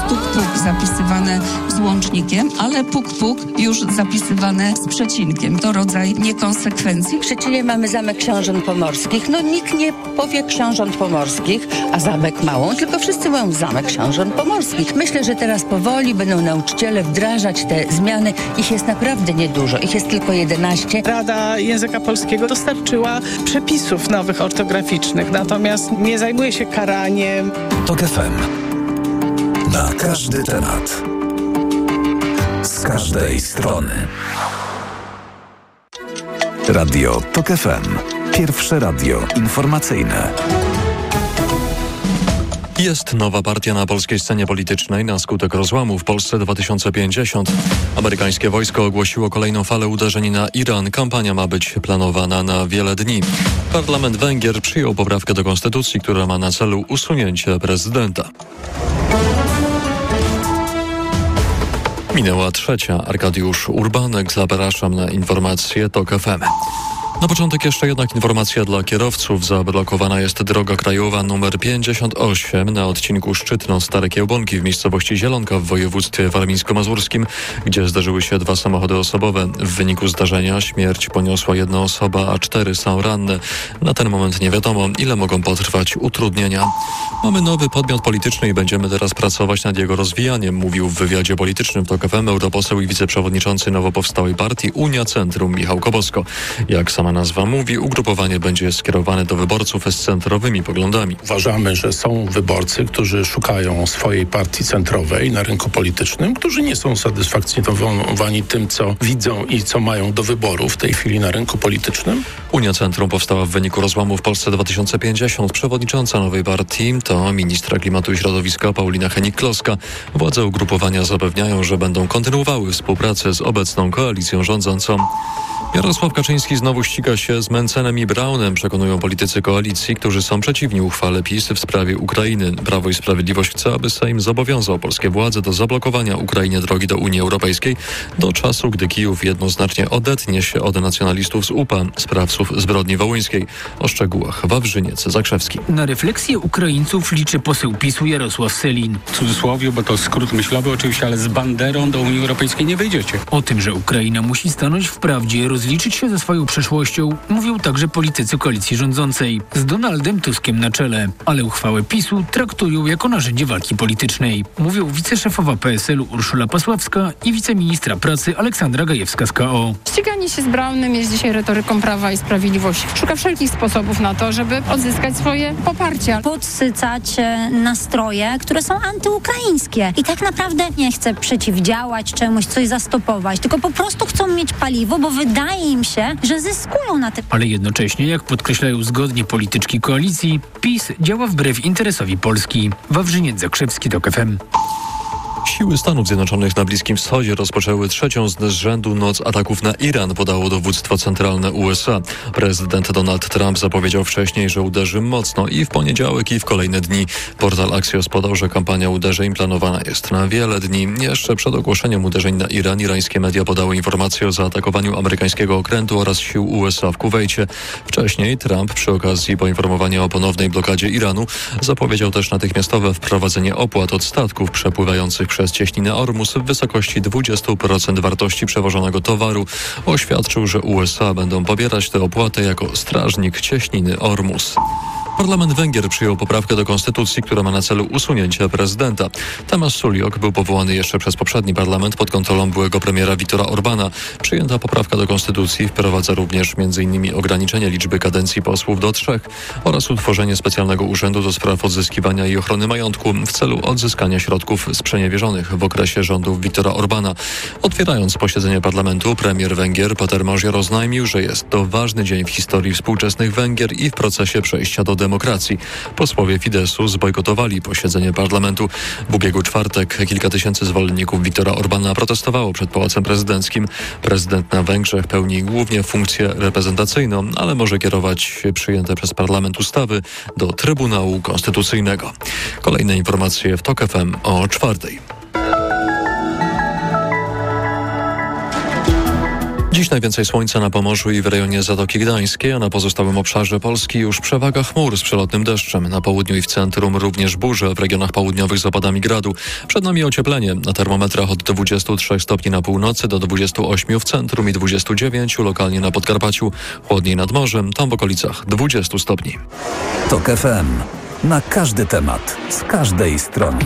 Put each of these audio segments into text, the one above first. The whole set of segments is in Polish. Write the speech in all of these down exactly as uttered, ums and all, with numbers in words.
tuk-tuk zapisywane z łącznikiem, ale puk-puk już zapisywane z przecinkiem. To rodzaj niekonsekwencji. W Szczecinie mamy Zamek Książąt Pomorskich. No nikt nie powie Książąt Pomorskich, a Zamek Małą, tylko wszyscy mówią Zamek Książąt Pomorskich. Myślę, że teraz powoli będą nauczyciele wdrażać te zmiany. Ich jest naprawdę niedużo. Ich jest tylko jedenaście. Rada Języka Polskiego dostarczyła przepisów nowych ortograficznych, natomiast nie zajmuje się karaniem. TOK F M. Na każdy temat. Z każdej strony. Radio TOK F M. Pierwsze radio informacyjne. Jest nowa partia na polskiej scenie politycznej na skutek rozłamu w Polsce dwa tysiące pięćdziesiąt. Amerykańskie wojsko ogłosiło kolejną falę uderzeń na Iran. Kampania ma być planowana na wiele dni. Parlament Węgier przyjął poprawkę do konstytucji, która ma na celu usunięcie prezydenta. Minęła trzecia. Arkadiusz Urbanek. Zapraszam na informacje TOK F M. Na początek jeszcze jednak informacja dla kierowców. Zablokowana jest droga krajowa numer pięćdziesiąt osiem na odcinku Szczytno-Stare Kiełbonki w miejscowości Zielonka w województwie warmińsko-mazurskim, gdzie zdarzyły się dwa samochody osobowe. W wyniku zdarzenia śmierć poniosła jedna osoba, a cztery są ranne. Na ten moment nie wiadomo, ile mogą potrwać utrudnienia. Mamy nowy podmiot polityczny i będziemy teraz pracować nad jego rozwijaniem, mówił w wywiadzie politycznym w TOK F M europoseł i wiceprzewodniczący nowo powstałej partii Unia Centrum Michał Kobosko. Jak sama nazwa mówi, ugrupowanie będzie skierowane do wyborców z centrowymi poglądami. Uważamy, że są wyborcy, którzy szukają swojej partii centrowej na rynku politycznym, którzy nie są satysfakcjonowani tym, co widzą i co mają do wyboru w tej chwili na rynku politycznym. Unia Centrum powstała w wyniku rozłamu w Polsce dwa tysiące pięćdziesiąt. Przewodnicząca nowej partii to ministra klimatu i środowiska Paulina Hennig-Kloska. Władze ugrupowania zapewniają, że będą kontynuowały współpracę z obecną koalicją rządzącą. Jarosław Kaczyński znowu ściga się z Mencenem i Braunem, przekonują politycy koalicji, którzy są przeciwni uchwale PiS w sprawie Ukrainy. Prawo i Sprawiedliwość chce, aby Sejm zobowiązał polskie władze do zablokowania Ukrainie drogi do Unii Europejskiej do czasu, gdy Kijów jednoznacznie odetnie się od nacjonalistów z U P A, sprawców zbrodni wołyńskiej. O szczegółach Wawrzyniec Zakrzewski. Na refleksję Ukraińców liczy poseł PiS-u Jarosław Sellin. W cudzysłowie, bo to skrót myślowy oczywiście, ale z banderą do Unii Europejskiej nie wyjdziecie. O tym, że Ukraina musi stanąć w prawdzie, rozliczyć się ze swoją przeszłością, mówią także politycy koalicji rządzącej z Donaldem Tuskiem na czele, ale uchwałę PiS-u traktują jako narzędzie walki politycznej. Mówią wiceszefowa P S L u Urszula Pasławska i wiceministra pracy Aleksandra Gajewska z K O. Ściganie się z Braunem jest dzisiaj retoryką Prawa i Sprawiedliwości. Szuka wszelkich sposobów na to, żeby odzyskać swoje poparcie. Podsycać nastroje, które są antyukraińskie i tak naprawdę nie chce przeciwdziałać czemuś, coś zastopować, tylko po prostu chcą mieć paliwo, bo wydaje im się, że zyskują na tym. Ale jednocześnie, jak podkreślają zgodnie polityczki koalicji, PiS działa wbrew interesowi Polski. Wawrzyniec Zakrzewski, TOK F M. Siły Stanów Zjednoczonych na Bliskim Wschodzie rozpoczęły trzecią z rzędu noc ataków na Iran, podało dowództwo centralne U S A. Prezydent Donald Trump zapowiedział wcześniej, że uderzy mocno i w poniedziałek, i w kolejne dni. Portal Axios podał, że kampania uderzeń planowana jest na wiele dni. Jeszcze przed ogłoszeniem uderzeń na Iran irańskie media podały informację o zaatakowaniu amerykańskiego okrętu oraz sił U S A w Kuwejcie. Wcześniej Trump przy okazji poinformowania o ponownej blokadzie Iranu zapowiedział też natychmiastowe wprowadzenie opłat od statków przepływających przez cieśninę Ormus w wysokości dwadzieścia procent wartości przewożonego towaru. Oświadczył, że U S A będą pobierać tę opłatę jako strażnik cieśniny Ormus. Parlament Węgier przyjął poprawkę do konstytucji, która ma na celu usunięcie prezydenta. Tamas Suliok był powołany jeszcze przez poprzedni parlament pod kontrolą byłego premiera Viktora Orbana. Przyjęta poprawka do konstytucji wprowadza również między innymi ograniczenie liczby kadencji posłów do trzech oraz utworzenie specjalnego urzędu do spraw odzyskiwania i ochrony majątku w celu odzyskania środków sprzeniewierzonych w okresie rządów Viktora Orbana. Otwierając posiedzenie parlamentu, premier Węgier Peter Magyar oznajmił, że jest to ważny dzień w historii współczesnych Węgier i w procesie przejścia do demokracji. Posłowie Fideszu zbojkotowali posiedzenie parlamentu. W ubiegły czwartek kilka tysięcy zwolenników Viktora Orbana protestowało przed Pałacem Prezydenckim. Prezydent na Węgrzech pełni głównie funkcję reprezentacyjną, ale może kierować przyjęte przez parlament ustawy do Trybunału Konstytucyjnego. Kolejne informacje w TOK F M o czwartej. Dziś najwięcej słońca na Pomorzu i w rejonie Zatoki Gdańskiej, a na pozostałym obszarze Polski już przewaga chmur z przelotnym deszczem. Na południu i w centrum również burze, w regionach południowych z opadami gradu. Przed nami ocieplenie. Na termometrach od dwudziestu trzech stopni na północy do dwudziestu ośmiu w centrum i dwudziestu dziewięciu lokalnie na Podkarpaciu. Chłodniej nad morzem, tam w okolicach dwudziestu stopni. TOK F M. Na każdy temat, z każdej strony.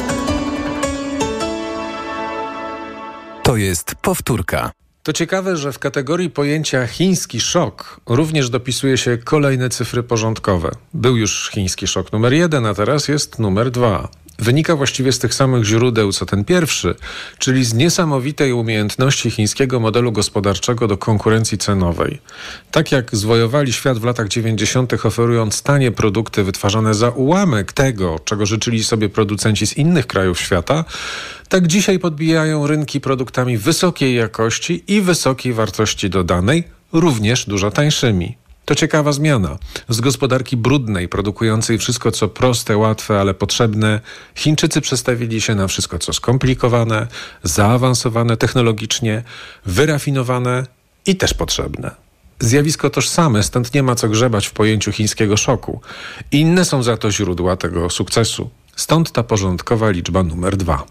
To jest powtórka. To ciekawe, że w kategorii pojęcia chiński szok również dopisuje się kolejne cyfry porządkowe. Był już chiński szok numer jeden, a teraz jest numer dwa. Wynika właściwie z tych samych źródeł co ten pierwszy, czyli z niesamowitej umiejętności chińskiego modelu gospodarczego do konkurencji cenowej. Tak jak zwojowali świat w latach dziewięćdziesiątych oferując tanie produkty wytwarzane za ułamek tego, czego życzyli sobie producenci z innych krajów świata, tak dzisiaj podbijają rynki produktami wysokiej jakości i wysokiej wartości dodanej, również dużo tańszymi. To ciekawa zmiana. Z gospodarki brudnej, produkującej wszystko co proste, łatwe, ale potrzebne, Chińczycy przestawili się na wszystko co skomplikowane, zaawansowane technologicznie, wyrafinowane i też potrzebne. Zjawisko tożsame, stąd nie ma co grzebać w pojęciu chińskiego szoku. Inne są za to źródła tego sukcesu. Stąd ta porządkowa liczba numer dwa.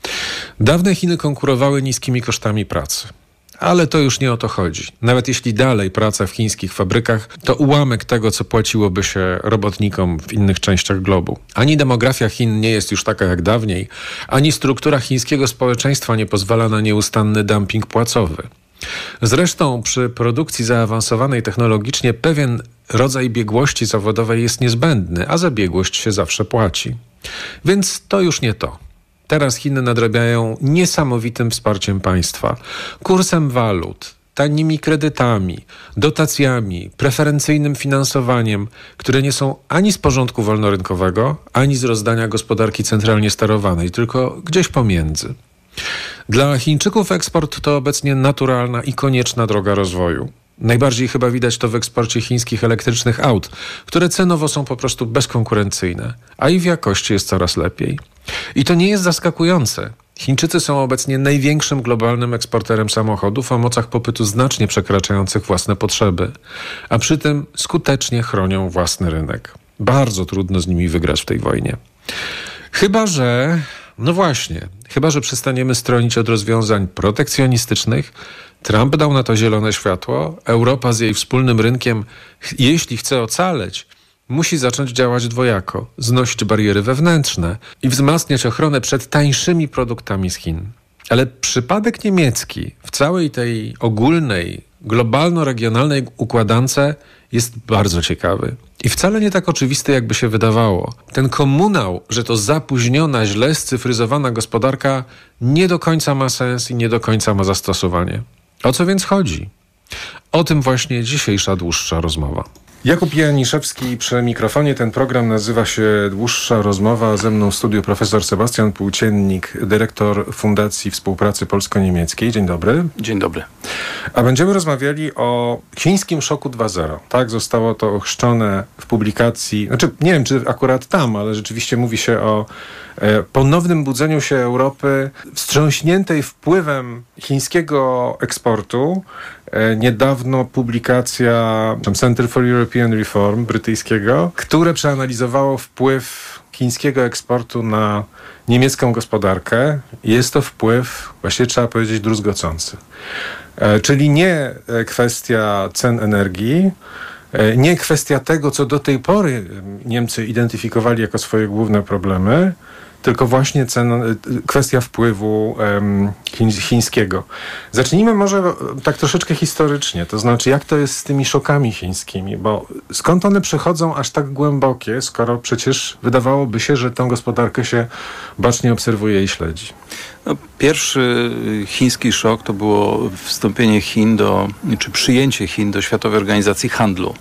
Dawne Chiny konkurowały niskimi kosztami pracy. Ale to już nie o to chodzi. Nawet jeśli dalej praca w chińskich fabrykach to ułamek tego, co płaciłoby się robotnikom w innych częściach globu. Ani demografia Chin nie jest już taka jak dawniej, ani struktura chińskiego społeczeństwa nie pozwala na nieustanny dumping płacowy. Zresztą przy produkcji zaawansowanej technologicznie pewien rodzaj biegłości zawodowej jest niezbędny, a za biegłość się zawsze płaci. Więc to już nie to. Teraz Chiny nadrabiają niesamowitym wsparciem państwa, kursem walut, tanimi kredytami, dotacjami, preferencyjnym finansowaniem, które nie są ani z porządku wolnorynkowego, ani z rozdania gospodarki centralnie sterowanej, tylko gdzieś pomiędzy. Dla Chińczyków eksport to obecnie naturalna i konieczna droga rozwoju. Najbardziej chyba widać to w eksporcie chińskich elektrycznych aut, które cenowo są po prostu bezkonkurencyjne, a i w jakości jest coraz lepiej. I to nie jest zaskakujące. Chińczycy są obecnie największym globalnym eksporterem samochodów o mocach popytu znacznie przekraczających własne potrzeby, a przy tym skutecznie chronią własny rynek. Bardzo trudno z nimi wygrać w tej wojnie. Chyba że, no właśnie, chyba że przestaniemy stronić od rozwiązań protekcjonistycznych. Trump dał na to zielone światło. Europa z jej wspólnym rynkiem, jeśli chce ocaleć, musi zacząć działać dwojako, znosić bariery wewnętrzne i wzmacniać ochronę przed tańszymi produktami z Chin. Ale przypadek niemiecki w całej tej ogólnej, globalno-regionalnej układance jest bardzo ciekawy. I wcale nie tak oczywisty, jakby się wydawało. Ten komunał, że to zapóźniona, źle scyfryzowana gospodarka nie do końca ma sens i nie do końca ma zastosowanie. O co więc chodzi? O tym właśnie dzisiejsza dłuższa rozmowa. Jakub Janiszewski przy mikrofonie. Ten program nazywa się Dłuższa Rozmowa. Ze mną w studiu profesor Sebastian Płóciennik, dyrektor Fundacji Współpracy Polsko-Niemieckiej. Dzień dobry. Dzień dobry. A będziemy rozmawiali o chińskim szoku dwa zero. Tak, zostało to ochrzczone w publikacji, znaczy nie wiem, czy akurat tam, ale rzeczywiście mówi się o e, ponownym budzeniu się Europy wstrząśniętej wpływem chińskiego eksportu. E, niedawno publikacja Center for European Reform brytyjskiego, które przeanalizowało wpływ chińskiego eksportu na niemiecką gospodarkę. Jest to wpływ, właściwie trzeba powiedzieć, druzgocący. E, czyli nie kwestia cen energii, e, nie kwestia tego, co do tej pory Niemcy identyfikowali jako swoje główne problemy, tylko właśnie cen, kwestia wpływu um, chiń, chińskiego. Zacznijmy może tak troszeczkę historycznie, to znaczy jak to jest z tymi szokami chińskimi, bo skąd one przychodzą aż tak głębokie, skoro przecież wydawałoby się, że tę gospodarkę się bacznie obserwuje i śledzi. No, pierwszy chiński szok to było wstąpienie Chin do, czy przyjęcie Chin do Światowej Organizacji Handlu.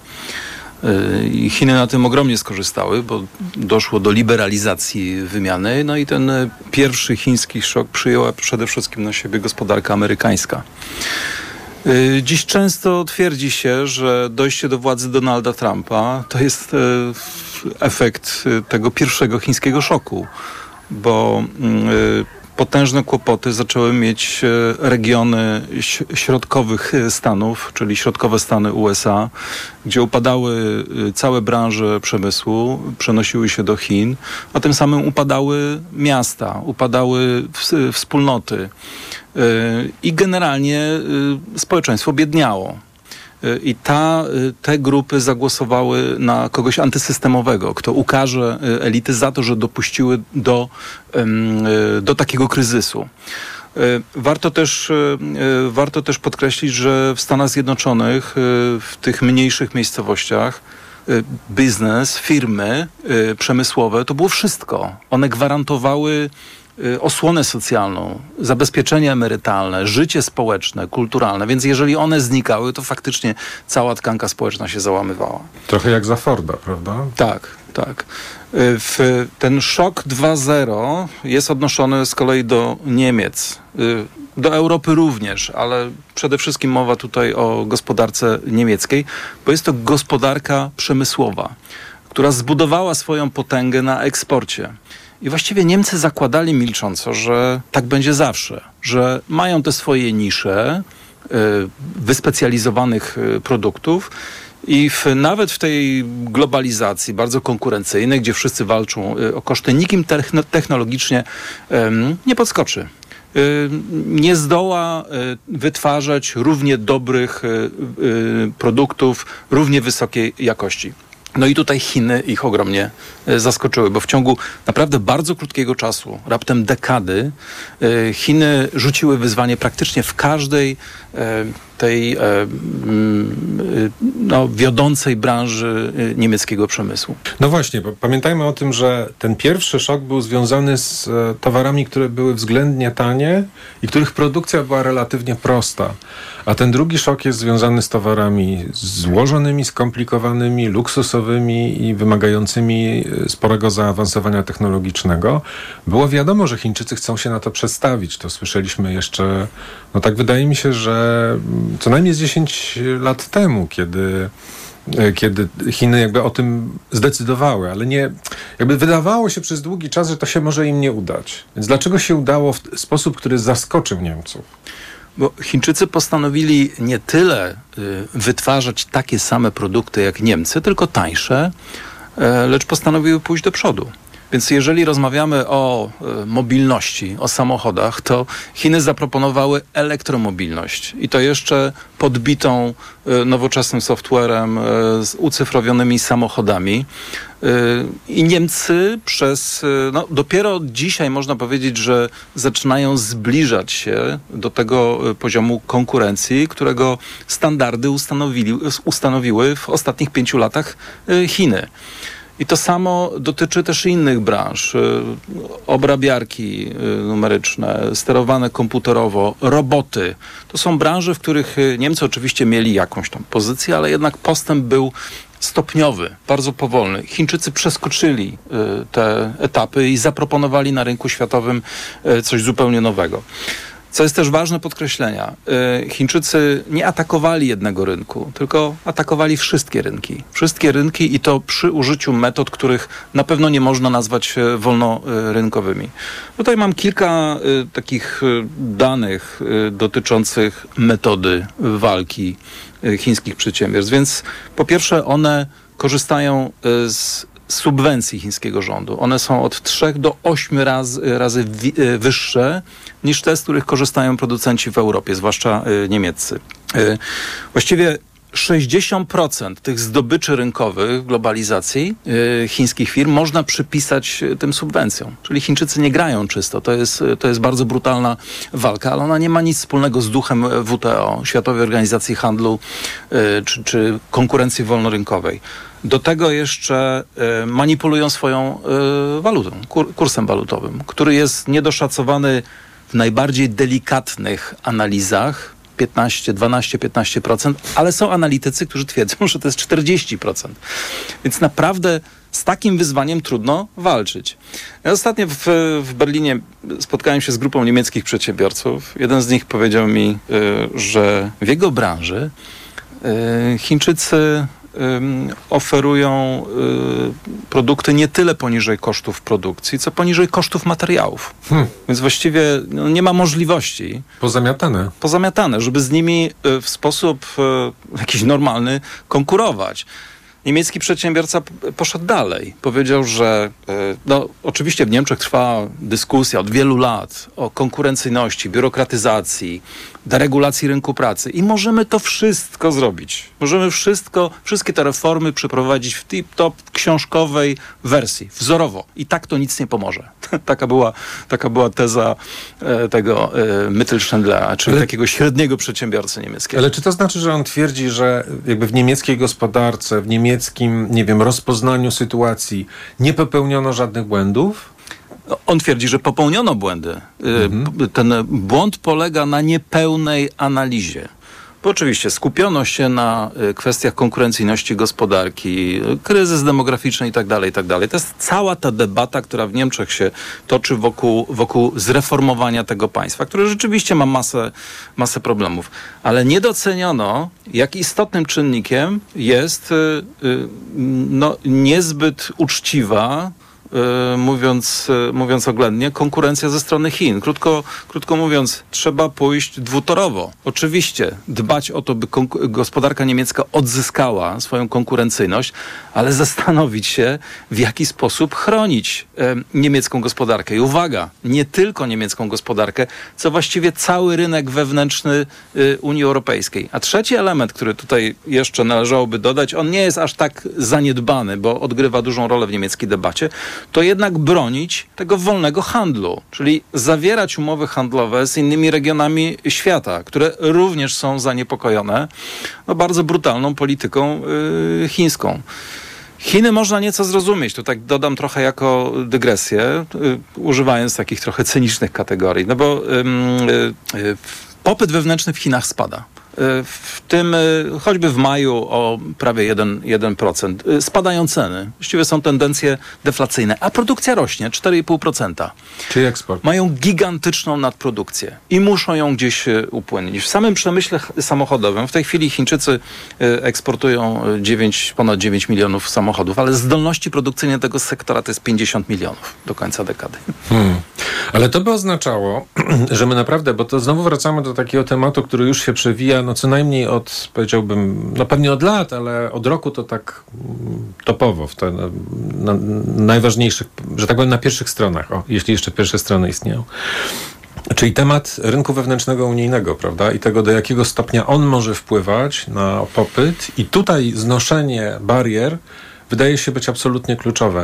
I Chiny na tym ogromnie skorzystały, bo doszło do liberalizacji wymiany. No i ten pierwszy chiński szok przyjęła przede wszystkim na siebie gospodarka amerykańska. Dziś często twierdzi się, że dojście do władzy Donalda Trumpa to jest efekt tego pierwszego chińskiego szoku, bo potężne kłopoty zaczęły mieć regiony środkowych Stanów, czyli środkowe Stany U S A, gdzie upadały całe branże przemysłu, przenosiły się do Chin, a tym samym upadały miasta, upadały wspólnoty i generalnie społeczeństwo biedniało. I ta, te grupy zagłosowały na kogoś antysystemowego, kto ukarze elity za to, że dopuściły do, do takiego kryzysu. Warto też, warto też podkreślić, że w Stanach Zjednoczonych, w tych mniejszych miejscowościach, biznes, firmy przemysłowe, to było wszystko. One gwarantowały osłonę socjalną, zabezpieczenie emerytalne, życie społeczne, kulturalne, więc jeżeli one znikały, to faktycznie cała tkanka społeczna się załamywała. Trochę jak za Forda, prawda? Tak, tak. W ten szok dwa zero jest odnoszony z kolei do Niemiec, do Europy również, ale przede wszystkim mowa tutaj o gospodarce niemieckiej, bo jest to gospodarka przemysłowa, która zbudowała swoją potęgę na eksporcie. I właściwie Niemcy zakładali milcząco, że tak będzie zawsze, że mają te swoje nisze y, wyspecjalizowanych y, produktów i w, nawet w tej globalizacji bardzo konkurencyjnej, gdzie wszyscy walczą y, o koszty, nikim technologicznie y, nie podskoczy. Y, nie zdoła y, wytwarzać równie dobrych y, y, produktów, równie wysokiej jakości. No i tutaj Chiny ich ogromnie zaskoczyły, bo w ciągu naprawdę bardzo krótkiego czasu, raptem dekady, Chiny rzuciły wyzwanie praktycznie w każdej tej no, wiodącej branży niemieckiego przemysłu. No właśnie, bo pamiętajmy o tym, że ten pierwszy szok był związany z towarami, które były względnie tanie i których produkcja była relatywnie prosta. A ten drugi szok jest związany z towarami złożonymi, skomplikowanymi, luksusowymi i wymagającymi sporego zaawansowania technologicznego. Było wiadomo, że Chińczycy chcą się na to przestawić. To słyszeliśmy jeszcze, no tak wydaje mi się, że co najmniej z dziesięć lat temu, kiedy kiedy Chiny jakby o tym zdecydowały, ale nie, jakby wydawało się przez długi czas, że to się może im nie udać. Więc dlaczego się udało w sposób, który zaskoczył Niemców? Bo Chińczycy postanowili nie tyle y, wytwarzać takie same produkty jak Niemcy, tylko tańsze, y, lecz postanowiły pójść do przodu. Więc jeżeli rozmawiamy o y, mobilności, o samochodach, to Chiny zaproponowały elektromobilność i to jeszcze podbitą y, nowoczesnym softwarem, y, z ucyfrowionymi samochodami. Y, I Niemcy przez, y, no dopiero dzisiaj można powiedzieć, że zaczynają zbliżać się do tego y, poziomu konkurencji, którego standardy ustanowili, ustanowiły w ostatnich pięciu latach y, Chiny. I to samo dotyczy też innych branż. Obrabiarki numeryczne, sterowane komputerowo, roboty. To są branże, w których Niemcy oczywiście mieli jakąś tam pozycję, ale jednak postęp był stopniowy, bardzo powolny. Chińczycy przeskoczyli te etapy i zaproponowali na rynku światowym coś zupełnie nowego. Co jest też ważne podkreślenia, Chińczycy nie atakowali jednego rynku, tylko atakowali wszystkie rynki. Wszystkie rynki i to przy użyciu metod, których na pewno nie można nazwać wolnorynkowymi. Tutaj mam kilka takich danych dotyczących metody walki chińskich przedsiębiorstw. Więc po pierwsze one korzystają z subwencji chińskiego rządu. One są od trzech do ośmiu razy, razy wi- wyższe niż te, z których korzystają producenci w Europie, zwłaszcza y, niemieccy. Y, właściwie sześćdziesiąt procent tych zdobyczy rynkowych globalizacji y, chińskich firm można przypisać tym subwencjom. Czyli Chińczycy nie grają czysto. To jest, to jest bardzo brutalna walka, ale ona nie ma nic wspólnego z duchem W T O, Światowej Organizacji Handlu y, czy, czy konkurencji wolnorynkowej. Do tego jeszcze y, manipulują swoją y, walutą, kur, kursem walutowym, który jest niedoszacowany w najbardziej delikatnych analizach, piętnaście, dwanaście, piętnaście procent, ale są analitycy, którzy twierdzą, że to jest czterdzieści procent. Więc naprawdę z takim wyzwaniem trudno walczyć. Ja ostatnio w, w Berlinie spotkałem się z grupą niemieckich przedsiębiorców. Jeden z nich powiedział mi, y, że w jego branży y, Chińczycy ym, oferują y, produkty nie tyle poniżej kosztów produkcji, co poniżej kosztów materiałów. Hmm. Więc właściwie no, nie ma możliwości. Pozamiatane. Pozamiatane, żeby z nimi y, w sposób y, jakiś normalny konkurować. Niemiecki przedsiębiorca poszedł dalej. Powiedział, że no, oczywiście w Niemczech trwa dyskusja od wielu lat o konkurencyjności, biurokratyzacji, deregulacji rynku pracy i możemy to wszystko zrobić. Możemy wszystko, wszystkie te reformy przeprowadzić w tip-top książkowej wersji, wzorowo. I tak to nic nie pomoże. taka, była, taka była teza e, tego e, Mittelständlera, czyli ale, takiego średniego przedsiębiorcy niemieckiego. Ale czy to znaczy, że on twierdzi, że jakby w niemieckiej gospodarce, w niemieckim, nie wiem, rozpoznaniu sytuacji nie popełniono żadnych błędów? On twierdzi, że popełniono błędy. Mhm. Ten błąd polega na niepełnej analizie. Bo oczywiście skupiono się na kwestiach konkurencyjności gospodarki, kryzys demograficzny i tak dalej, i tak dalej. To jest cała ta debata, która w Niemczech się toczy wokół, wokół zreformowania tego państwa, które rzeczywiście ma masę, masę problemów. Ale nie doceniono, jak istotnym czynnikiem jest no, niezbyt uczciwa, mówiąc, mówiąc oględnie, konkurencja ze strony Chin. Krótko, krótko mówiąc, trzeba pójść dwutorowo. Oczywiście dbać o to, by konku- gospodarka niemiecka odzyskała swoją konkurencyjność, ale zastanowić się, w jaki sposób chronić e, niemiecką gospodarkę. I uwaga, nie tylko niemiecką gospodarkę, co właściwie cały rynek wewnętrzny e, Unii Europejskiej. A trzeci element, który tutaj jeszcze należałoby dodać, on nie jest aż tak zaniedbany, bo odgrywa dużą rolę w niemieckiej debacie, to jednak bronić tego wolnego handlu, czyli zawierać umowy handlowe z innymi regionami świata, które również są zaniepokojone no, bardzo brutalną polityką yy, chińską. Chiny można nieco zrozumieć, tu tak dodam trochę jako dygresję, yy, używając takich trochę cynicznych kategorii, no bo yy, yy, popyt wewnętrzny w Chinach spada. W tym choćby w maju o prawie jeden procent. Spadają ceny. Właściwie są tendencje deflacyjne, a produkcja rośnie cztery i pół procent. Czyli eksport. Mają gigantyczną nadprodukcję i muszą ją gdzieś upłynnić. W samym przemyśle samochodowym w tej chwili Chińczycy eksportują dziewięć, ponad dziewięć milionów samochodów, ale zdolności produkcyjne tego sektora to jest pięćdziesiąt milionów do końca dekady. Hmm. Ale to by oznaczało, że my naprawdę, bo to znowu wracamy do takiego tematu, który już się przewija no co najmniej od, powiedziałbym, no pewnie od lat, ale od roku to tak topowo, w te, na, na najważniejszych, że tak powiem, na pierwszych stronach, o, jeśli jeszcze pierwsze strony istnieją. Czyli temat rynku wewnętrznego unijnego, prawda? I tego, do jakiego stopnia on może wpływać na popyt. I tutaj znoszenie barier wydaje się być absolutnie kluczowe.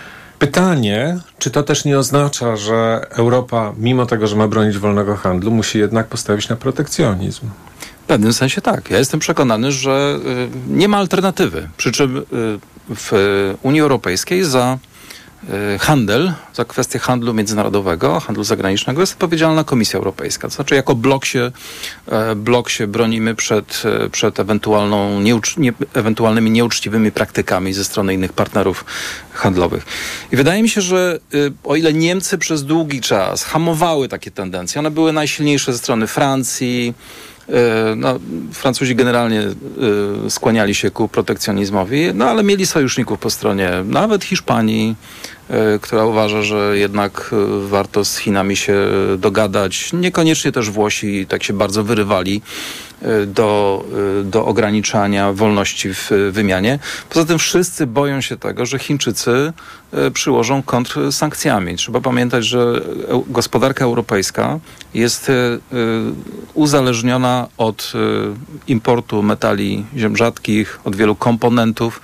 Pytanie, czy to też nie oznacza, że Europa, mimo tego, że ma bronić wolnego handlu, musi jednak postawić na protekcjonizm? W pewnym sensie tak. Ja jestem przekonany, że y, nie ma alternatywy. Przy czym y, w Unii Europejskiej za y, handel, za kwestię handlu międzynarodowego, handlu zagranicznego jest odpowiedzialna Komisja Europejska. To znaczy jako blok się, y, blok się bronimy przed, y, przed ewentualną nieucz- nie, ewentualnymi nieuczciwymi praktykami ze strony innych partnerów handlowych. I wydaje mi się, że y, o ile Niemcy przez długi czas hamowały takie tendencje, one były najsilniejsze ze strony Francji. No, Francuzi generalnie y, skłaniali się ku protekcjonizmowi, no ale mieli sojuszników po stronie nawet Hiszpanii, y, która uważa, że jednak y, warto z Chinami się dogadać. Niekoniecznie też Włosi tak się bardzo wyrywali y, do, y, do ograniczania wolności w y, wymianie. Poza tym wszyscy boją się tego, że Chińczycy y, przyłożą kontr sankcjami. Trzeba pamiętać, że e- gospodarka europejska jest y, y, uzależniona od y, importu metali ziem rzadkich, od wielu komponentów.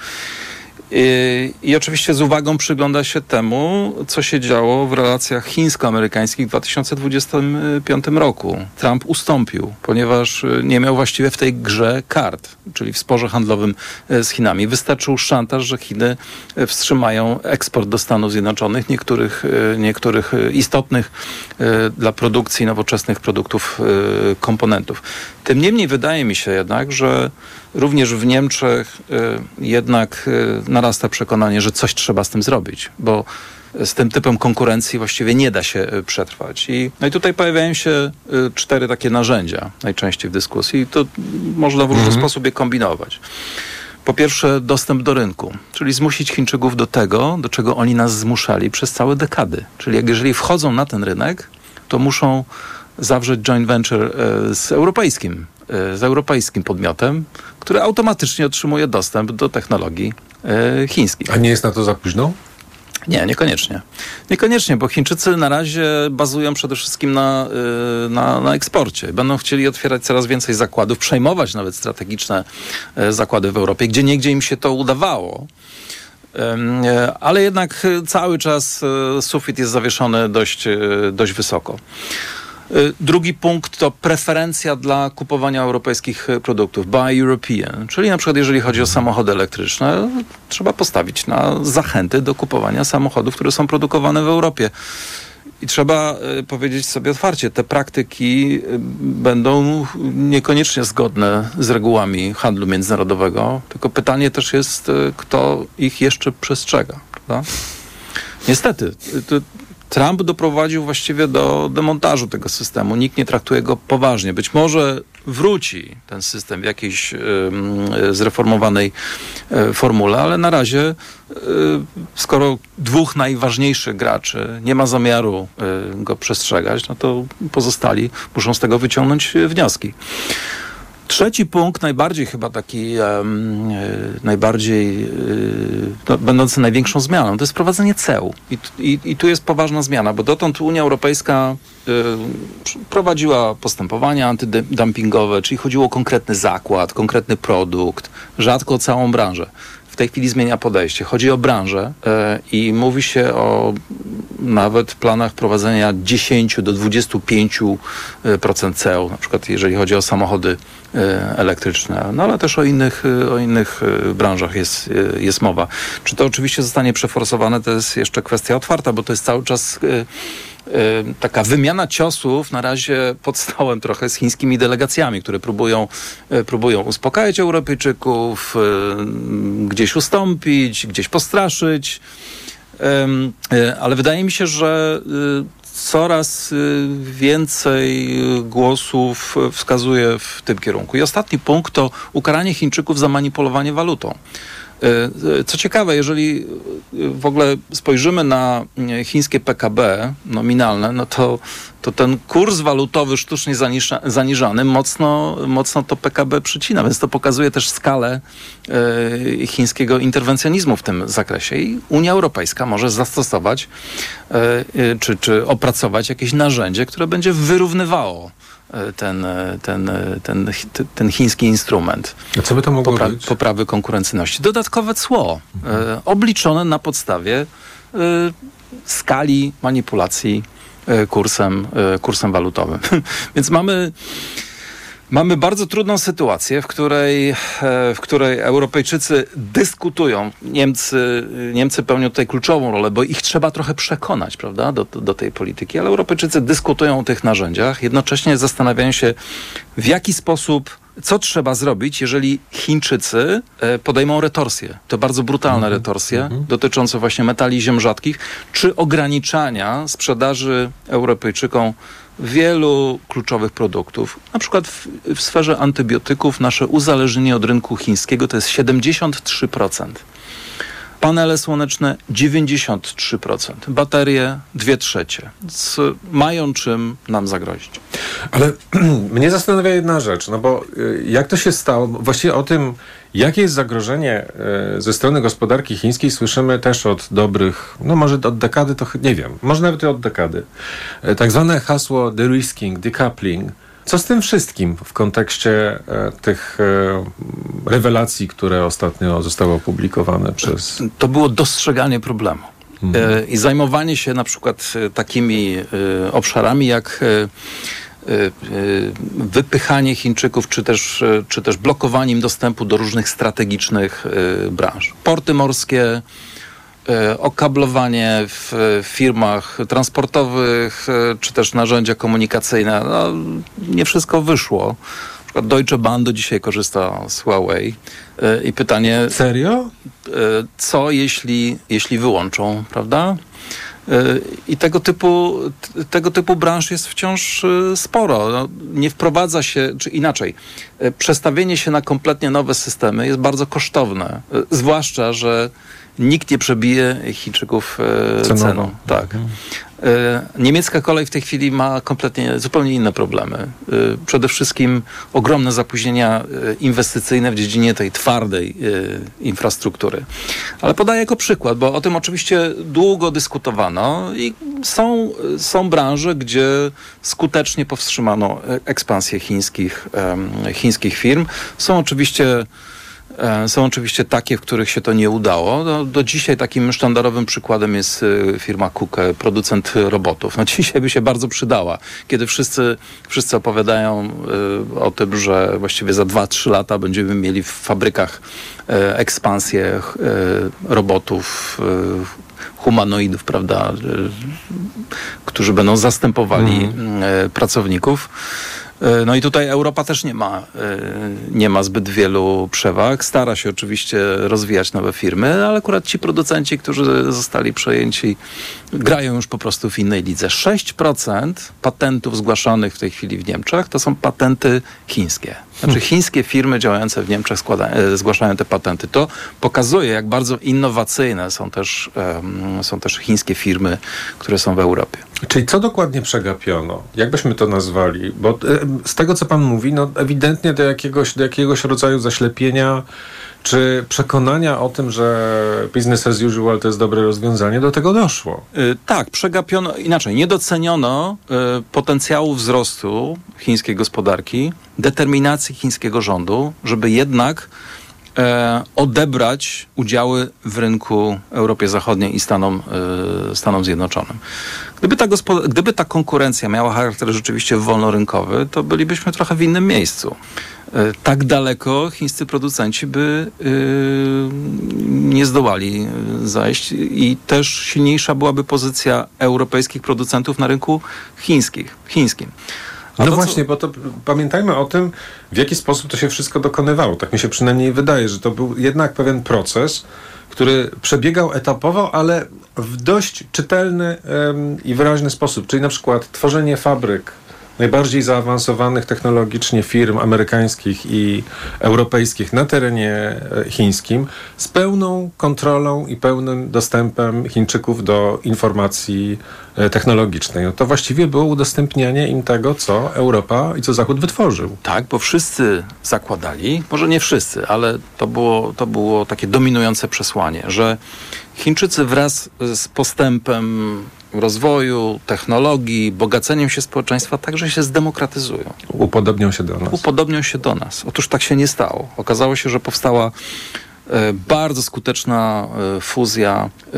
I, I oczywiście z uwagą przygląda się temu, co się działo w relacjach chińsko-amerykańskich w dwa tysiące dwudziestym piątym roku. Trump ustąpił, ponieważ nie miał właściwie w tej grze kart, czyli w sporze handlowym z Chinami. Wystarczył szantaż, że Chiny wstrzymają eksport do Stanów Zjednoczonych niektórych, niektórych istotnych dla produkcji nowoczesnych produktów komponentów. Tym niemniej wydaje mi się jednak, że również w Niemczech y, jednak y, narasta przekonanie, że coś trzeba z tym zrobić, bo z tym typem konkurencji właściwie nie da się y, przetrwać. I, no i tutaj pojawiają się y, cztery takie narzędzia najczęściej w dyskusji i to można w różny mm-hmm. sposób je kombinować. Po pierwsze, dostęp do rynku, czyli zmusić Chińczyków do tego, do czego oni nas zmuszali przez całe dekady. Czyli jak jeżeli wchodzą na ten rynek, to muszą zawrzeć joint venture z europejskim, z europejskim podmiotem, który automatycznie otrzymuje dostęp do technologii chińskich. A nie jest na to za późno? Nie, niekoniecznie. Niekoniecznie, bo Chińczycy na razie bazują przede wszystkim na, na, na eksporcie. Będą chcieli otwierać coraz więcej zakładów, przejmować nawet strategiczne zakłady w Europie, gdzie niegdzie im się to udawało. Ale jednak cały czas sufit jest zawieszony dość, dość wysoko. Drugi punkt to preferencja dla kupowania europejskich produktów, buy European, czyli na przykład jeżeli chodzi o samochody elektryczne, trzeba postawić na zachęty do kupowania samochodów, które są produkowane w Europie. I trzeba powiedzieć sobie otwarcie, te praktyki będą niekoniecznie zgodne z regułami handlu międzynarodowego, tylko pytanie też jest, kto ich jeszcze przestrzega, prawda? Niestety, to Trump doprowadził właściwie do demontażu tego systemu. Nikt nie traktuje go poważnie. Być może wróci ten system w jakiejś y, zreformowanej y, formule, ale na razie y, skoro dwóch najważniejszych graczy nie ma zamiaru y, go przestrzegać, no to pozostali muszą z tego wyciągnąć wnioski. Trzeci punkt, najbardziej chyba taki, um, najbardziej, y, no, będący największą zmianą, to jest wprowadzenie ceł. I, i, I tu jest poważna zmiana, bo dotąd Unia Europejska y, prowadziła postępowania antydumpingowe, czyli chodziło o konkretny zakład, konkretny produkt, rzadko o całą branżę. W tej chwili zmienia podejście. Chodzi o branżę y, i mówi się o nawet planach prowadzenia dziesięć do dwudziestu pięciu procent ceł, na przykład jeżeli chodzi o samochody elektryczne, no ale też o innych, o innych branżach jest, jest mowa. Czy to oczywiście zostanie przeforsowane, to jest jeszcze kwestia otwarta, bo to jest cały czas taka wymiana ciosów na razie pod stołem trochę z chińskimi delegacjami, które próbują, próbują uspokajać Europejczyków, gdzieś ustąpić, gdzieś postraszyć, ale wydaje mi się, że coraz więcej głosów wskazuje w tym kierunku. I ostatni punkt to ukaranie Chińczyków za manipulowanie walutą. Co ciekawe, jeżeli w ogóle spojrzymy na chińskie P K B nominalne, no to, to ten kurs walutowy sztucznie zaniża, zaniżany mocno, mocno to P K B przycina, więc to pokazuje też skalę e, chińskiego interwencjonizmu w tym zakresie. I Unia Europejska może zastosować e, czy, czy opracować jakieś narzędzie, które będzie wyrównywało ten, ten, ten, ten chiński instrument. A co by to mogło Popra- być? Poprawy konkurencyjności. Dodatkowe cło, mhm. e, obliczone na podstawie e, skali manipulacji e, kursem, e, kursem walutowym. Więc mamy Mamy bardzo trudną sytuację, w której, w której Europejczycy dyskutują. Niemcy, Niemcy pełnią tutaj kluczową rolę, bo ich trzeba trochę przekonać, prawda, do, do tej polityki, ale Europejczycy dyskutują o tych narzędziach, jednocześnie zastanawiają się, w jaki sposób, co trzeba zrobić, jeżeli Chińczycy podejmą retorsje. To bardzo brutalne retorsje mm-hmm. dotyczące właśnie metali ziem rzadkich, czy ograniczania sprzedaży Europejczykom wielu kluczowych produktów. Na przykład w, w sferze antybiotyków nasze uzależnienie od rynku chińskiego to jest siedemdziesiąt trzy procent. Panele słoneczne dziewięćdziesiąt trzy procent. Baterie dwie trzecie. Z, mają czym nam zagrozić. Ale mnie zastanawia jedna rzecz, no bo jak to się stało, właściwie o tym, jakie jest zagrożenie ze strony gospodarki chińskiej, słyszymy też od dobrych, no może od dekady, to nie wiem, może nawet od dekady. Tak zwane hasło de-risking, decoupling. Co z tym wszystkim w kontekście e, tych e, rewelacji, które ostatnio zostały opublikowane przez... To było dostrzeganie problemu. Mhm. E, I zajmowanie się na przykład e, takimi e, obszarami jak e, wypychanie Chińczyków, czy też, czy też blokowanie im dostępu do różnych strategicznych branż. Porty morskie, okablowanie w firmach transportowych, czy też narzędzia komunikacyjne. No, nie wszystko wyszło. Na przykład Deutsche Bahn do dzisiaj korzysta z Huawei. I pytanie... Serio? Co jeśli, jeśli wyłączą, prawda? I tego typu, tego typu branż jest wciąż sporo. No, nie wprowadza się, czy inaczej, przestawienie się na kompletnie nowe systemy jest bardzo kosztowne. Zwłaszcza, że nikt nie przebije Chińczyków ceną. ceną. Tak. Mhm. Niemiecka kolej w tej chwili ma kompletnie, zupełnie inne problemy. Przede wszystkim ogromne zapóźnienia inwestycyjne w dziedzinie tej twardej infrastruktury. Ale podaję jako przykład, bo o tym oczywiście długo dyskutowano i są, są branże, gdzie skutecznie powstrzymano ekspansję chińskich, chińskich firm. Są oczywiście Są oczywiście takie, w których się to nie udało. No, do dzisiaj takim sztandarowym przykładem jest firma Kuke, producent robotów. No, dzisiaj by się bardzo przydała, kiedy wszyscy, wszyscy opowiadają y, o tym, że właściwie za dwa trzy lata będziemy mieli w fabrykach y, ekspansję y, robotów, y, humanoidów, prawda, y, którzy będą zastępowali mm. y, pracowników. No i tutaj Europa też nie ma, nie ma zbyt wielu przewag. Stara się oczywiście rozwijać nowe firmy, ale akurat ci producenci, którzy zostali przejęci, grają już po prostu w innej lidze. sześć procent patentów zgłaszanych w tej chwili w Niemczech to są patenty chińskie. Znaczy chińskie firmy działające w Niemczech składa, zgłaszają te patenty. To pokazuje, jak bardzo innowacyjne są też, um, są też chińskie firmy, które są w Europie. Czyli co dokładnie przegapiono? Jak byśmy to nazwali? Bo e, z tego, co pan mówi, no ewidentnie do jakiegoś, do jakiegoś rodzaju zaślepienia czy przekonania o tym, że business as usual to jest dobre rozwiązanie, do tego doszło? Yy, tak, przegapiono, inaczej, nie doceniono yy, potencjału wzrostu chińskiej gospodarki, determinacji chińskiego rządu, żeby jednak E, odebrać udziały w rynku Europie Zachodniej i Stanom, e, Stanom Zjednoczonym. Gdyby ta, gospo- gdyby ta konkurencja miała charakter rzeczywiście wolnorynkowy, to bylibyśmy trochę w innym miejscu. E, tak daleko chińscy producenci by e, nie zdołali zajść i też silniejsza byłaby pozycja europejskich producentów na rynku chińskich, chińskim. No to, właśnie, co... bo to pamiętajmy o tym, w jaki sposób to się wszystko dokonywało. Tak mi się przynajmniej wydaje, że to był jednak pewien proces, który przebiegał etapowo, ale w dość czytelny um, i wyraźny sposób. Czyli na przykład tworzenie fabryk najbardziej zaawansowanych technologicznie firm amerykańskich i europejskich na terenie chińskim z pełną kontrolą i pełnym dostępem Chińczyków do informacji technologicznej. No to właściwie było udostępnianie im tego, co Europa i co Zachód wytworzył. Tak, bo wszyscy zakładali, może nie wszyscy, ale to było, to było takie dominujące przesłanie, że Chińczycy wraz z postępem rozwoju, technologii, bogaceniem się społeczeństwa także się zdemokratyzują. Upodobnią się do nas. Upodobnią się do nas. Otóż tak się nie stało. Okazało się, że powstała e, bardzo skuteczna e, fuzja e,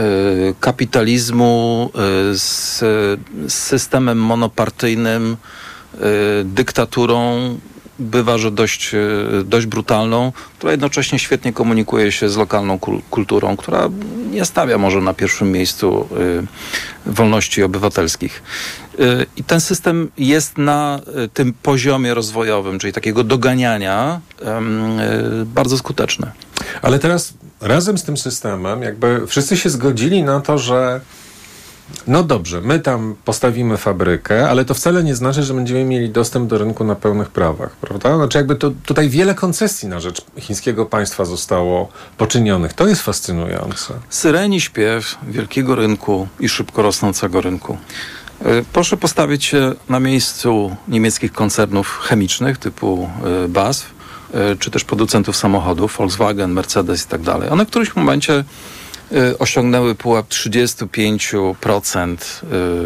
kapitalizmu e, z, z systemem monopartyjnym, e, dyktaturą, bywa, że dość, dość brutalną, która jednocześnie świetnie komunikuje się z lokalną kul- kulturą, która nie stawia może na pierwszym miejscu y, wolności obywatelskich. Y, I ten system jest na y, tym poziomie rozwojowym, czyli takiego doganiania, y, y, bardzo skuteczny. Ale teraz razem z tym systemem jakby wszyscy się zgodzili na to, że no dobrze, my tam postawimy fabrykę, ale to wcale nie znaczy, że będziemy mieli dostęp do rynku na pełnych prawach, prawda? Znaczy jakby to tutaj wiele koncesji na rzecz chińskiego państwa zostało poczynionych. To jest fascynujące. Syreni śpiew wielkiego rynku i szybko rosnącego rynku. Proszę postawić się na miejscu niemieckich koncernów chemicznych typu B A S F, czy też producentów samochodów, Volkswagen, Mercedes i tak dalej. One w którymś momencie osiągnęły pułap trzydzieści pięć procent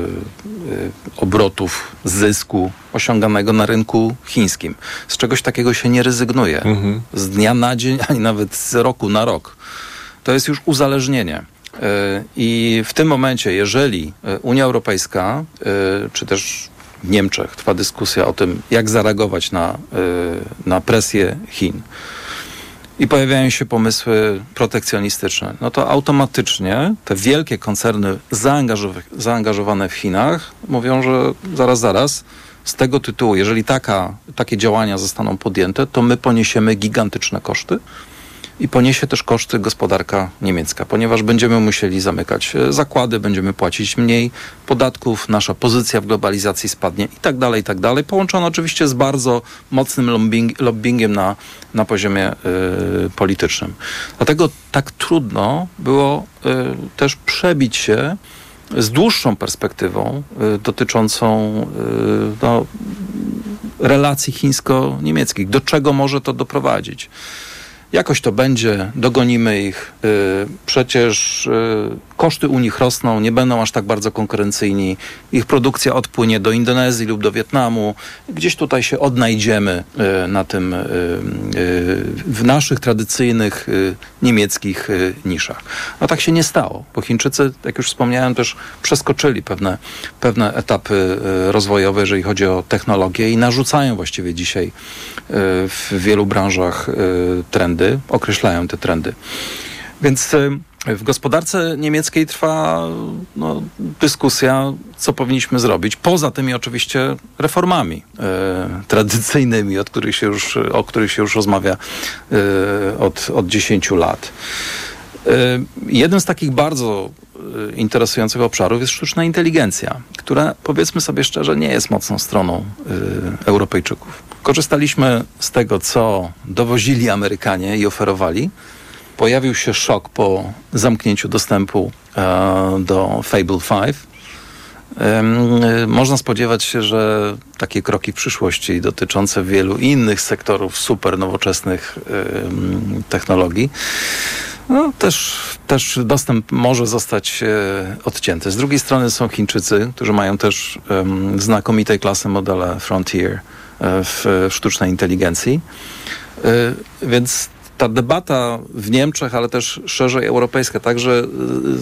obrotów zysku osiąganego na rynku chińskim. Z czegoś takiego się nie rezygnuje. Mhm. Z dnia na dzień, ani nawet z roku na rok. To jest już uzależnienie. I w tym momencie, jeżeli Unia Europejska, czy też w Niemczech trwa dyskusja o tym, jak zareagować na, na presję Chin, i pojawiają się pomysły protekcjonistyczne, no to automatycznie te wielkie koncerny zaangażow- zaangażowane w Chinach mówią, że zaraz, zaraz, z tego tytułu, jeżeli taka, takie działania zostaną podjęte, to my poniesiemy gigantyczne koszty, i poniesie też koszty gospodarka niemiecka, ponieważ będziemy musieli zamykać zakłady, będziemy płacić mniej podatków, nasza pozycja w globalizacji spadnie i tak dalej, i tak dalej. Połączone oczywiście z bardzo mocnym lobbying, lobbyingiem na, na poziomie y, politycznym. Dlatego tak trudno było y, też przebić się z dłuższą perspektywą y, dotyczącą y, no, relacji chińsko-niemieckich. Do czego może to doprowadzić? Jakoś to będzie, dogonimy ich. Yy, przecież yy, koszty u nich rosną, nie będą aż tak bardzo konkurencyjni. Ich produkcja odpłynie do Indonezji lub do Wietnamu. Gdzieś tutaj się odnajdziemy yy, na tym, yy, yy, w naszych tradycyjnych yy, niemieckich yy, niszach. No tak się nie stało, bo Chińczycy, jak już wspomniałem, też przeskoczyli pewne, pewne etapy yy, rozwojowe, jeżeli chodzi o technologię i narzucają właściwie dzisiaj yy, w wielu branżach yy, trendy. Określają te trendy. Więc w gospodarce niemieckiej trwa no, dyskusja, co powinniśmy zrobić, poza tymi oczywiście reformami e, tradycyjnymi, od których się już, o których się już rozmawia e, od, od dziesięciu lat. E, jeden z takich bardzo interesujących obszarów jest sztuczna inteligencja, która, powiedzmy sobie szczerze, nie jest mocną stroną y, Europejczyków. Korzystaliśmy z tego, co dowozili Amerykanie i oferowali. Pojawił się szok po zamknięciu dostępu y, do Fable pięć. Y, można spodziewać się, że takie kroki w przyszłości dotyczące wielu innych sektorów super nowoczesnych y, technologii No, też, też dostęp może zostać e, odcięty. Z drugiej strony są Chińczycy, którzy mają też e, znakomitej klasy modele Frontier e, w, w sztucznej inteligencji. E, więc ta debata w Niemczech, ale też szerzej europejska, także e,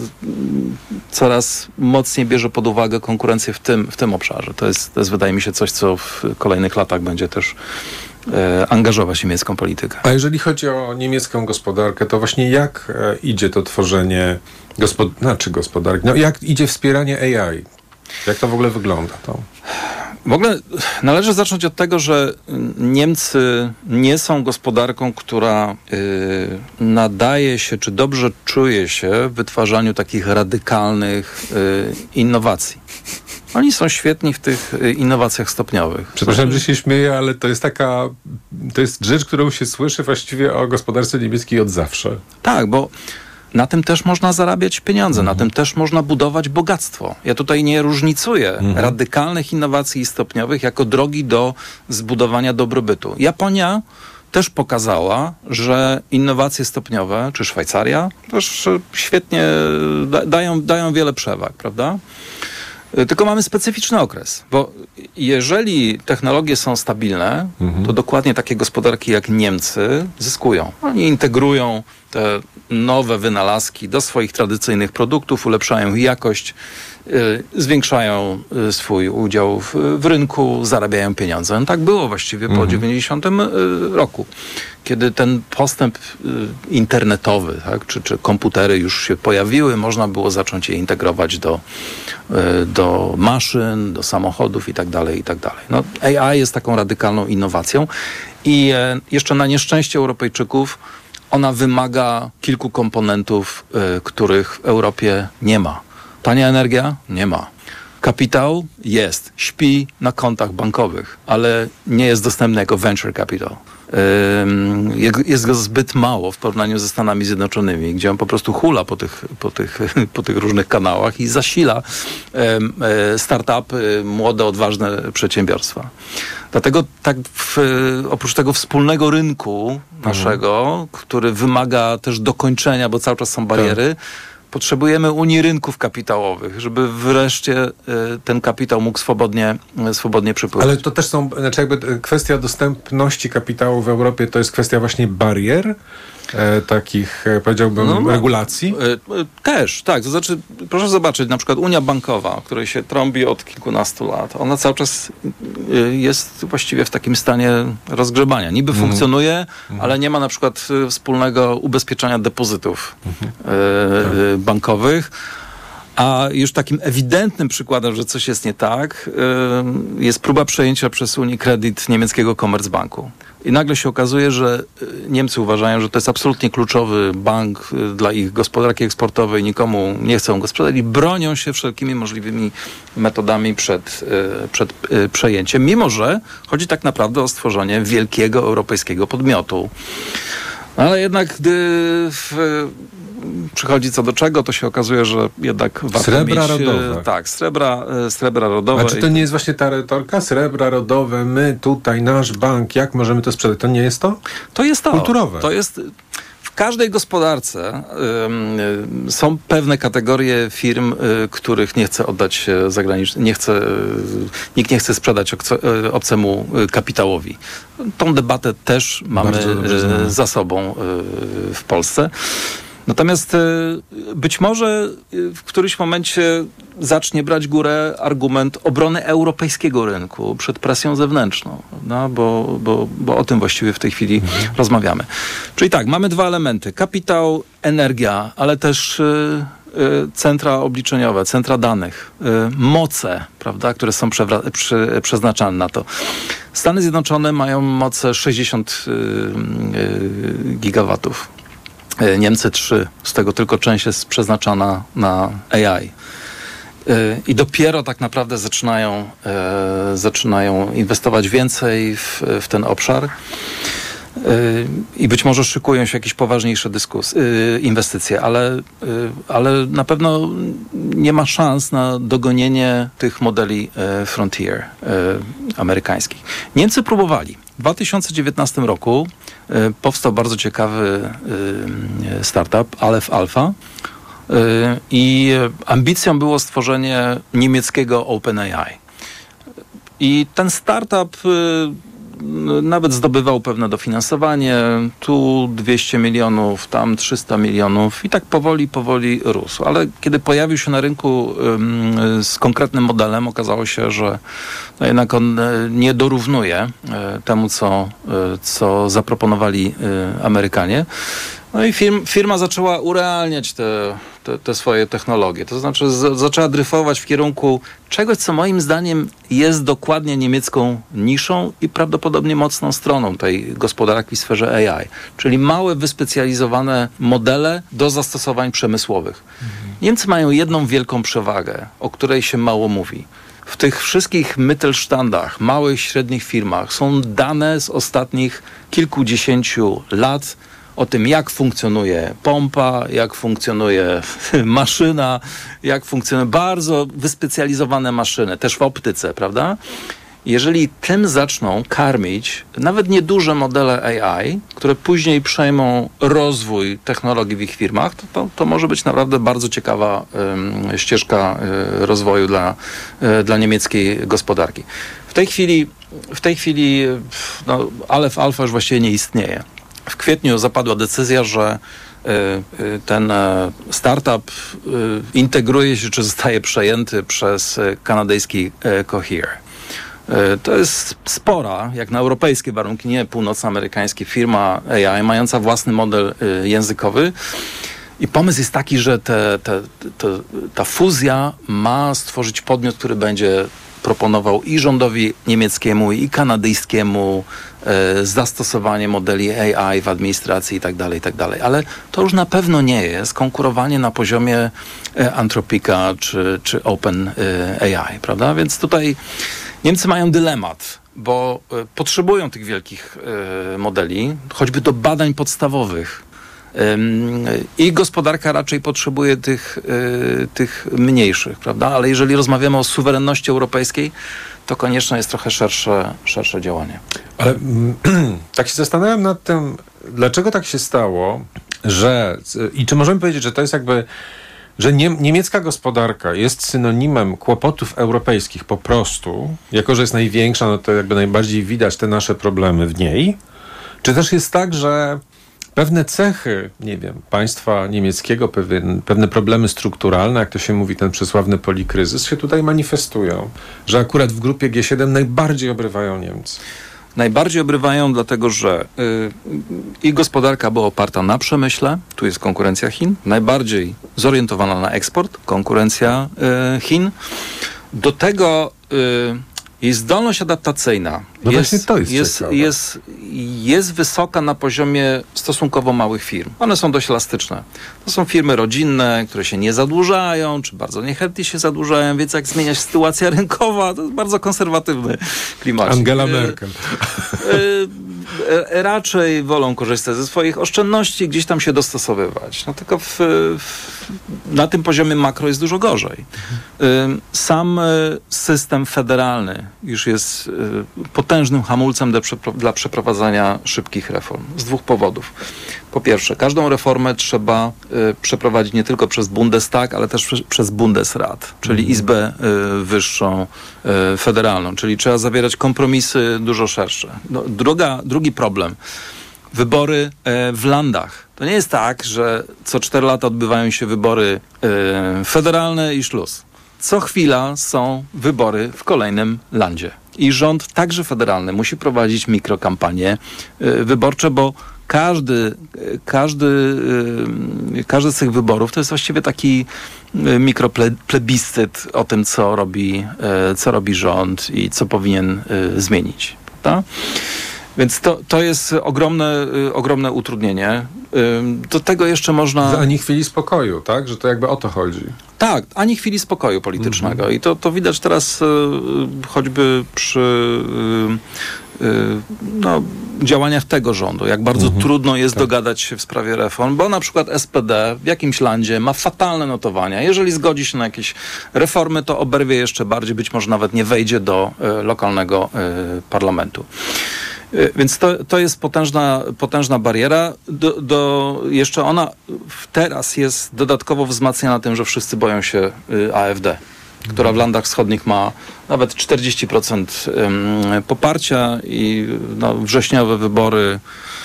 coraz mocniej bierze pod uwagę konkurencję w tym, w tym obszarze. To jest, to jest, wydaje mi się, coś, co w kolejnych latach będzie też angażować niemiecką politykę. A jeżeli chodzi o niemiecką gospodarkę, to właśnie jak e, idzie to tworzenie gospod- znaczy gospodarki? No, jak idzie wspieranie A I? Jak to w ogóle wygląda? To? W ogóle należy zacząć od tego, że Niemcy nie są gospodarką, która y, nadaje się, czy dobrze czuje się w wytwarzaniu takich radykalnych y, innowacji. Oni są świetni w tych innowacjach stopniowych. Przepraszam, że się śmieję, ale to jest taka, to jest rzecz, którą się słyszy właściwie o gospodarce niemieckiej od zawsze. Tak, bo na tym też można zarabiać pieniądze, mhm. na tym też można budować bogactwo. Ja tutaj nie różnicuję mhm. radykalnych innowacji stopniowych jako drogi do zbudowania dobrobytu. Japonia też pokazała, że innowacje stopniowe, czy Szwajcaria, też świetnie da, dają, dają wiele przewag, prawda? Tylko mamy specyficzny okres, bo jeżeli technologie są stabilne, mhm. to dokładnie takie gospodarki jak Niemcy zyskują. Oni integrują te nowe wynalazki do swoich tradycyjnych produktów, ulepszają ich jakość, yy, zwiększają yy, swój udział w, w rynku, zarabiają pieniądze. No tak było właściwie mhm. po dziewięćdziesiątym roku, kiedy ten postęp yy, internetowy, tak, czy, czy komputery już się pojawiły, można było zacząć je integrować do, yy, do maszyn, do samochodów i tak dalej, i tak dalej. No, A I jest taką radykalną innowacją i yy, jeszcze na nieszczęście Europejczyków ona wymaga kilku komponentów, y, których w Europie nie ma. Tania energia? Nie ma. Kapitał? Jest. Śpi na kontach bankowych, ale nie jest dostępny jako venture capital. Y, jest go zbyt mało w porównaniu ze Stanami Zjednoczonymi, gdzie on po prostu hula po tych, po tych, po tych różnych kanałach i zasila y, y, startupy, młode, odważne przedsiębiorstwa. Dlatego tak w, oprócz tego wspólnego rynku naszego, mhm. który wymaga też dokończenia, bo cały czas są bariery, tak. potrzebujemy Unii Rynków Kapitałowych, żeby wreszcie y, ten kapitał mógł swobodnie, y, swobodnie przepływać. Ale to też są, znaczy jakby kwestia dostępności kapitału w Europie to jest kwestia właśnie barier, e, takich e, powiedziałbym no, no, regulacji? E, e, też, tak. To znaczy, proszę zobaczyć, na przykład Unia Bankowa, o której się trąbi od kilkunastu lat, ona cały czas e, jest właściwie w takim stanie rozgrzebania. Niby mm. funkcjonuje, mm. ale nie ma na przykład e, wspólnego ubezpieczenia depozytów mm. e, e, bankowych. A już takim ewidentnym przykładem, że coś jest nie tak, jest próba przejęcia przez Unię Kredyt niemieckiego Commerzbanku. I nagle się okazuje, że Niemcy uważają, że to jest absolutnie kluczowy bank dla ich gospodarki eksportowej, nikomu nie chcą go sprzedać i bronią się wszelkimi możliwymi metodami przed, przed przejęciem, mimo że chodzi tak naprawdę o stworzenie wielkiego europejskiego podmiotu. Ale jednak gdy w, przychodzi co do czego, to się okazuje, że jednak warto Srebra mieć... rodowe. Tak, srebra, srebra rodowe. A czy to nie jest właśnie ta retorka? Srebra rodowe, my tutaj, nasz bank, jak możemy to sprzedać? To nie jest to? To jest to. Kulturowe. To jest... W każdej gospodarce y, są pewne kategorie firm, y, których nie chce oddać zagranicznie, nie chce, y, nikt nie chce sprzedać obce, y, obcemu kapitałowi. Tą debatę też mamy y, za sobą y, w Polsce. Natomiast y, być może y, w którymś momencie zacznie brać górę argument obrony europejskiego rynku przed presją zewnętrzną, no, bo, bo, bo o tym właściwie w tej chwili mhm. rozmawiamy. Czyli tak, mamy dwa elementy. Kapitał, energia, ale też y, y, centra obliczeniowe, centra danych, y, moce, prawda, które są przewra- przy, przeznaczane na to. Stany Zjednoczone mają moce sześćdziesiąt y, y, gigawatów. Niemcy trzy, z tego tylko część jest przeznaczana na A I. I dopiero tak naprawdę zaczynają, e, zaczynają inwestować więcej w, w ten obszar e, i być może szykują się jakieś poważniejsze dyskus- e, inwestycje, ale, e, ale na pewno nie ma szans na dogonienie tych modeli e, Frontier e, amerykańskich. Niemcy próbowali. W dwa tysiące dziewiętnastym roku y, powstał bardzo ciekawy y, startup, Aleph Alpha y, i ambicją było stworzenie niemieckiego OpenAI. I ten startup y, nawet zdobywał pewne dofinansowanie, tu dwieście milionów, tam trzysta milionów i tak powoli, powoli rósł. Ale kiedy pojawił się na rynku um, z konkretnym modelem, okazało się, że no jednak on nie dorównuje e, temu, co, e, co zaproponowali e, Amerykanie. No i firm, firma zaczęła urealniać te, te, te swoje technologie. To znaczy z, zaczęła dryfować w kierunku czegoś, co moim zdaniem jest dokładnie niemiecką niszą i prawdopodobnie mocną stroną tej gospodarki w sferze A I. Czyli małe, wyspecjalizowane modele do zastosowań przemysłowych. Mhm. Niemcy mają jedną wielką przewagę, o której się mało mówi. W tych wszystkich Mittelstandach, małych, średnich firmach są dane z ostatnich kilkudziesięciu lat o tym, jak funkcjonuje pompa, jak funkcjonuje maszyna, jak funkcjonują bardzo wyspecjalizowane maszyny, też w optyce, prawda? Jeżeli tym zaczną karmić nawet nieduże modele A I, które później przejmą rozwój technologii w ich firmach, to, to, to może być naprawdę bardzo ciekawa um, ścieżka um, rozwoju dla, um, dla niemieckiej gospodarki. W tej chwili, w tej chwili no, Aleph Alpha już właściwie nie istnieje. W kwietniu zapadła decyzja, że ten startup integruje się, czy zostaje przejęty przez kanadyjski Cohere. To jest spora, jak na europejskie warunki, nie północnoamerykańskie, firma A I mająca własny model językowy. I pomysł jest taki, że te, te, te, ta fuzja ma stworzyć podmiot, który będzie proponował i rządowi niemieckiemu, i kanadyjskiemu e, zastosowanie modeli A I w administracji i tak dalej, i tak dalej. Ale to już na pewno nie jest konkurowanie na poziomie e, Anthropica czy, czy Open e, A I, prawda? Więc tutaj Niemcy mają dylemat, bo e, potrzebują tych wielkich e, modeli, choćby do badań podstawowych. I gospodarka raczej potrzebuje tych, tych mniejszych, prawda? Ale jeżeli rozmawiamy o suwerenności europejskiej, to konieczne jest trochę szersze, szersze działanie. Ale tak się zastanawiam nad tym, dlaczego tak się stało, że i czy możemy powiedzieć, że to jest jakby, że nie, niemiecka gospodarka jest synonimem kłopotów europejskich po prostu, jako że jest największa, no to jakby najbardziej widać te nasze problemy w niej, czy też jest tak, że pewne cechy, nie wiem, państwa niemieckiego, pewien, pewne problemy strukturalne, jak to się mówi, ten przysławny polikryzys, się tutaj manifestują, że akurat w grupie G siedem najbardziej obrywają Niemcy. Najbardziej obrywają, dlatego że y, ich gospodarka była oparta na przemyśle, tu jest konkurencja Chin, najbardziej zorientowana na eksport, konkurencja y, Chin. Do tego y, Jej zdolność adaptacyjna no jest, właśnie to jest, jest, jest, jest wysoka na poziomie stosunkowo małych firm. One są dość elastyczne. To są firmy rodzinne, które się nie zadłużają, czy bardzo niechętnie się zadłużają, więc jak zmienia się sytuacja rynkowa, to jest bardzo konserwatywny klimat. Angela Merkel. Raczej wolą korzystać ze swoich oszczędności, gdzieś tam się dostosowywać. No tylko w, w, na tym poziomie makro jest dużo gorzej. Sam system federalny już jest potężnym hamulcem dla, dla przeprowadzania szybkich reform. Z dwóch powodów. Po pierwsze, każdą reformę trzeba y, przeprowadzić nie tylko przez Bundestag, ale też przez, przez Bundesrat, czyli mm. Izbę y, Wyższą y, Federalną, czyli trzeba zawierać kompromisy dużo szersze. No, druga, drugi problem. Wybory y, w landach. To nie jest tak, że co cztery lata odbywają się wybory y, federalne i szluz. Co chwila są wybory w kolejnym landzie. I rząd, także federalny, musi prowadzić mikrokampanie y, wyborcze, bo Każdy, każdy, każdy z tych wyborów to jest właściwie taki mikroplebiscyt o tym, co robi, co robi rząd i co powinien zmienić. Prawda? Więc to, to jest ogromne, ogromne utrudnienie. Do tego jeszcze można... Ani chwili spokoju, tak? Że to jakby o to chodzi. Tak, ani chwili spokoju politycznego. Mm-hmm. I to, to widać teraz choćby przy... no, działaniach tego rządu, jak bardzo mhm. trudno jest tak. dogadać się w sprawie reform, bo na przykład S P D w jakimś landzie ma fatalne notowania. Jeżeli zgodzi się na jakieś reformy, to oberwie jeszcze bardziej, być może nawet nie wejdzie do y, lokalnego y, parlamentu. Y, więc to, to jest potężna, potężna bariera. Do, do, jeszcze ona teraz jest dodatkowo wzmacniana tym, że wszyscy boją się y, A F D. Która w landach wschodnich ma nawet czterdzieści procent poparcia i no, wrześniowe wybory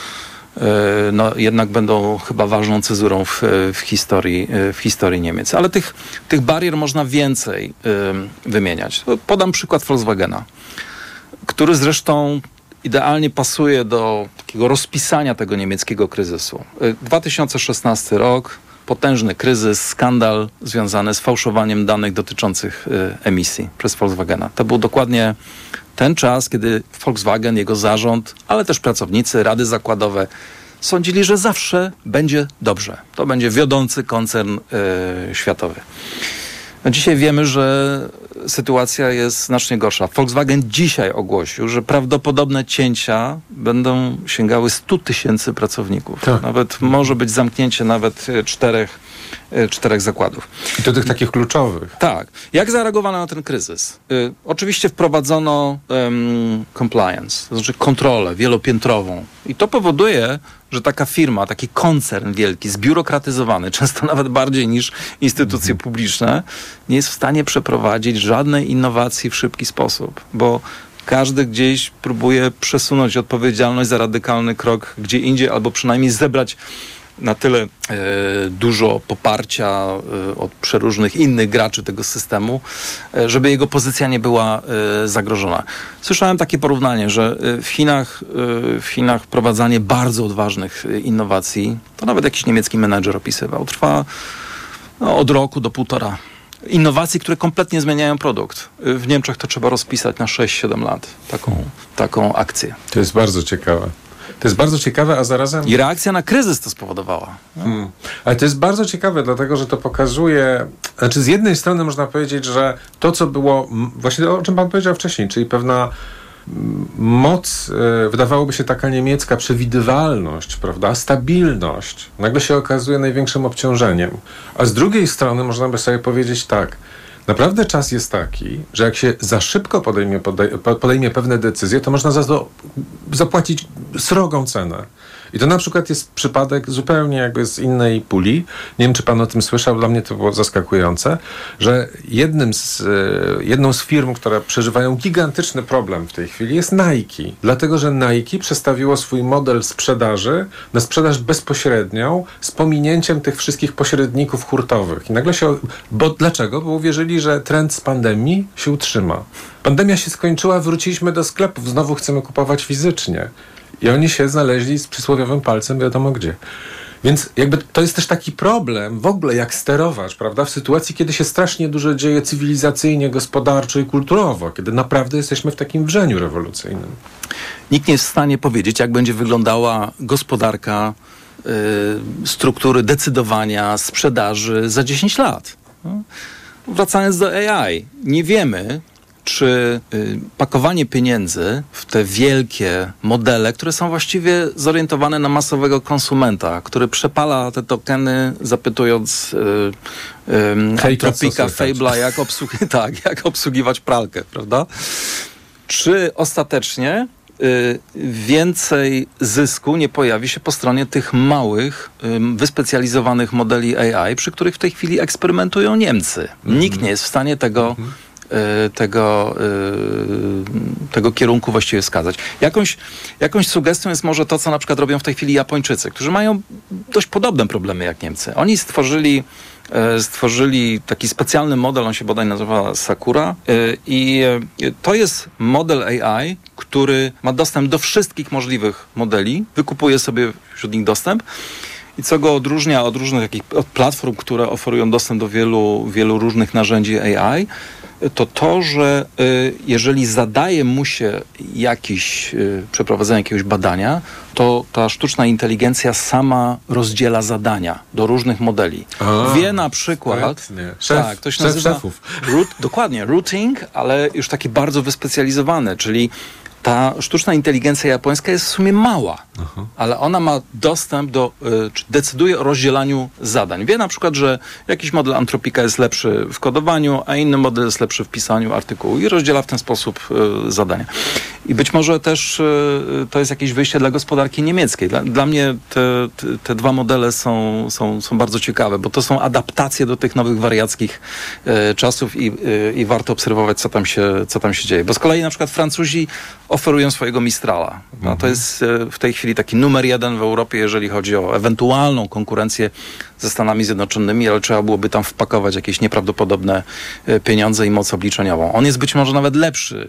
no, jednak będą chyba ważną cezurą w, w, historii, w historii Niemiec. Ale tych, tych barier można więcej wymieniać. Podam przykład Volkswagena, który zresztą idealnie pasuje do takiego rozpisania tego niemieckiego kryzysu. dwa tysiące szesnasty rok, potężny kryzys, skandal związany z fałszowaniem danych dotyczących y, emisji przez Volkswagena. To był dokładnie ten czas, kiedy Volkswagen, jego zarząd, ale też pracownicy, rady zakładowe sądzili, że zawsze będzie dobrze. To będzie wiodący koncern y, światowy. No dzisiaj wiemy, że sytuacja jest znacznie gorsza. Volkswagen dzisiaj ogłosił, że prawdopodobne cięcia będą sięgały stu tysięcy pracowników. Tak. Nawet może być zamknięcie nawet czterech, czterech zakładów. I to tych takich kluczowych. Tak. Jak zareagowano na ten kryzys? Y, oczywiście wprowadzono um, compliance, to znaczy kontrolę wielopiętrową. I to powoduje, że taka firma, taki koncern wielki, zbiurokratyzowany, często nawet bardziej niż instytucje mhm. publiczne, nie jest w stanie przeprowadzić żadnej innowacji w szybki sposób, bo każdy gdzieś próbuje przesunąć odpowiedzialność za radykalny krok gdzie indziej, albo przynajmniej zebrać na tyle e, dużo poparcia e, od przeróżnych innych graczy tego systemu, e, żeby jego pozycja nie była e, zagrożona. Słyszałem takie porównanie, że w Chinach, e, w Chinach wprowadzanie bardzo odważnych innowacji, to nawet jakiś niemiecki menedżer opisywał, trwa no, od roku do półtora. Innowacji, które kompletnie zmieniają produkt. W Niemczech to trzeba rozpisać na sześć siedem lat taką, taką akcję. To jest bardzo ciekawe. To jest bardzo ciekawe, a zarazem... I reakcja na kryzys to spowodowała. No. Hmm. Ale to jest bardzo ciekawe, dlatego, że to pokazuje... Znaczy z jednej strony można powiedzieć, że to, co było... Właśnie o czym pan powiedział wcześniej, czyli pewna moc, wydawałoby się taka niemiecka przewidywalność, prawda, stabilność, nagle się okazuje największym obciążeniem. A z drugiej strony można by sobie powiedzieć tak, naprawdę czas jest taki, że jak się za szybko podejmie, podejmie pewne decyzje, to można za to zapłacić srogą cenę. I to na przykład jest przypadek zupełnie jakby z innej puli. Nie wiem, czy pan o tym słyszał, dla mnie to było zaskakujące, że jednym z, jedną z firm, które przeżywają gigantyczny problem w tej chwili jest Nike. Dlatego, że Nike przestawiło swój model sprzedaży na sprzedaż bezpośrednią z pominięciem tych wszystkich pośredników hurtowych. I nagle się... Bo dlaczego? Bo uwierzyli, że trend z pandemii się utrzyma. Pandemia się skończyła, wróciliśmy do sklepów, znowu chcemy kupować fizycznie. I oni się znaleźli z przysłowiowym palcem wiadomo gdzie. Więc jakby to jest też taki problem w ogóle, jak sterować, prawda? W sytuacji, kiedy się strasznie dużo dzieje cywilizacyjnie, gospodarczo i kulturowo, kiedy naprawdę jesteśmy w takim wrzeniu rewolucyjnym. Nikt nie jest w stanie powiedzieć, jak będzie wyglądała gospodarka, yy, struktury decydowania, sprzedaży za dziesięć lat. No. Wracając do A I, nie wiemy, czy y, pakowanie pieniędzy w te wielkie modele, które są właściwie zorientowane na masowego konsumenta, który przepala te tokeny, zapytując y, y, Antropika, Fable'a, jak, obsługi- tak, jak obsługiwać pralkę, prawda? Czy ostatecznie y, więcej zysku nie pojawi się po stronie tych małych, y, wyspecjalizowanych modeli A I, przy których w tej chwili eksperymentują Niemcy. Mm-hmm. Nikt nie jest w stanie tego mm-hmm. Tego, tego kierunku właściwie wskazać. Jakąś, jakąś sugestią jest może to, co na przykład robią w tej chwili Japończycy, którzy mają dość podobne problemy jak Niemcy. Oni stworzyli, stworzyli taki specjalny model, on się bodaj nazywa Sakura i to jest model A I, który ma dostęp do wszystkich możliwych modeli, wykupuje sobie wśród nich dostęp. I co go odróżnia od różnych jakich, od platform, które oferują dostęp do wielu, wielu różnych narzędzi A I, to to, że y, jeżeli zadaje mu się jakiś, y, przeprowadzenie jakiegoś badania, to ta sztuczna inteligencja sama rozdziela zadania do różnych modeli. A, Wie na przykład... Szef, tak, to się szef nazywa szefów. Root, dokładnie, routing, ale już taki bardzo wyspecjalizowany, czyli ta sztuczna inteligencja japońska jest w sumie mała, Aha. ale ona ma dostęp do, y, czy decyduje o rozdzielaniu zadań. Wie na przykład, że jakiś model Antropika jest lepszy w kodowaniu, a inny model jest lepszy w pisaniu artykułu i rozdziela w ten sposób y, zadania. I być może też y, to jest jakieś wyjście dla gospodarki niemieckiej. Dla, dla mnie te, te, te dwa modele są, są, są bardzo ciekawe, bo to są adaptacje do tych nowych wariackich y, czasów i, y, i warto obserwować, co tam się, co tam się dzieje. Bo z kolei na przykład Francuzi oferują swojego Mistrala. No, mhm. To jest w tej chwili taki numer jeden w Europie, jeżeli chodzi o ewentualną konkurencję ze Stanami Zjednoczonymi, ale trzeba byłoby tam wpakować jakieś nieprawdopodobne pieniądze i moc obliczeniową. On jest być może nawet lepszy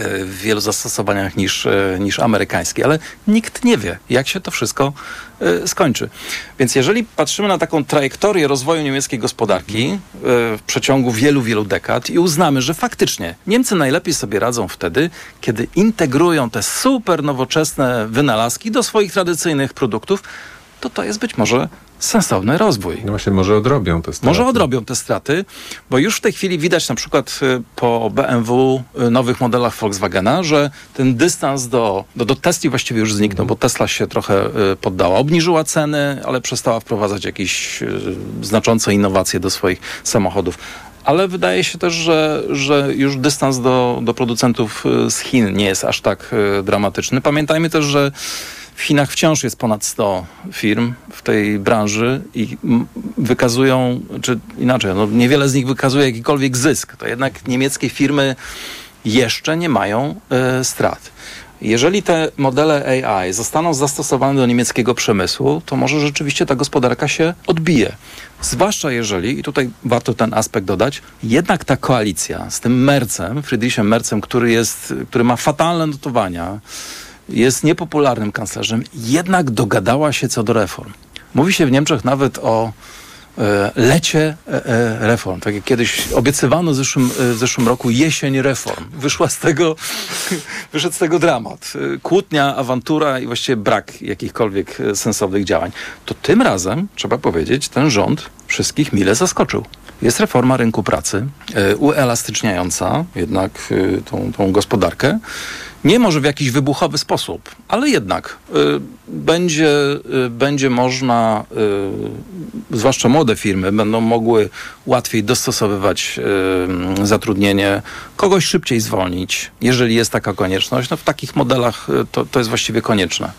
w wielu zastosowaniach niż, niż amerykański, ale nikt nie wie, jak się to wszystko y, skończy. Więc jeżeli patrzymy na taką trajektorię rozwoju niemieckiej gospodarki y, w przeciągu wielu, wielu dekad i uznamy, że faktycznie Niemcy najlepiej sobie radzą wtedy, kiedy integrują te super nowoczesne wynalazki do swoich tradycyjnych produktów, to to jest być może sensowny rozwój. No właśnie, może odrobią te straty. Może odrobią te straty, bo już w tej chwili widać na przykład po B M W, nowych modelach Volkswagena, że ten dystans do, do, do Tesli właściwie już zniknął, bo Tesla się trochę poddała. Obniżyła ceny, ale przestała wprowadzać jakieś znaczące innowacje do swoich samochodów. Ale wydaje się też, że, że już dystans do, do producentów z Chin nie jest aż tak dramatyczny. Pamiętajmy też, że w Chinach wciąż jest ponad sto firm w tej branży i wykazują, czy inaczej, no niewiele z nich wykazuje jakikolwiek zysk. To jednak niemieckie firmy jeszcze nie mają y, strat. Jeżeli te modele A I zostaną zastosowane do niemieckiego przemysłu, to może rzeczywiście ta gospodarka się odbije. Zwłaszcza jeżeli, i tutaj warto ten aspekt dodać, jednak ta koalicja z tym Merzem, Friedrichem Merzem, który jest, który ma fatalne notowania, jest niepopularnym kanclerzem, jednak dogadała się co do reform. Mówi się w Niemczech nawet o e, lecie e, e, reform. Tak jak kiedyś obiecywano w zeszłym, e, w zeszłym roku jesień reform. Wyszła z tego, wyszedł z tego dramat. Kłótnia, awantura i właściwie brak jakichkolwiek sensownych działań. To tym razem, trzeba powiedzieć, ten rząd wszystkich mile zaskoczył. Jest reforma rynku pracy, e, uelastyczniająca jednak e, tą, tą gospodarkę. Nie może w jakiś wybuchowy sposób, ale jednak y, będzie, y, będzie można, y, zwłaszcza młode firmy, będą mogły łatwiej dostosowywać y, zatrudnienie, kogoś szybciej zwolnić, jeżeli jest taka konieczność. No w takich modelach y, to, to jest właściwie konieczne.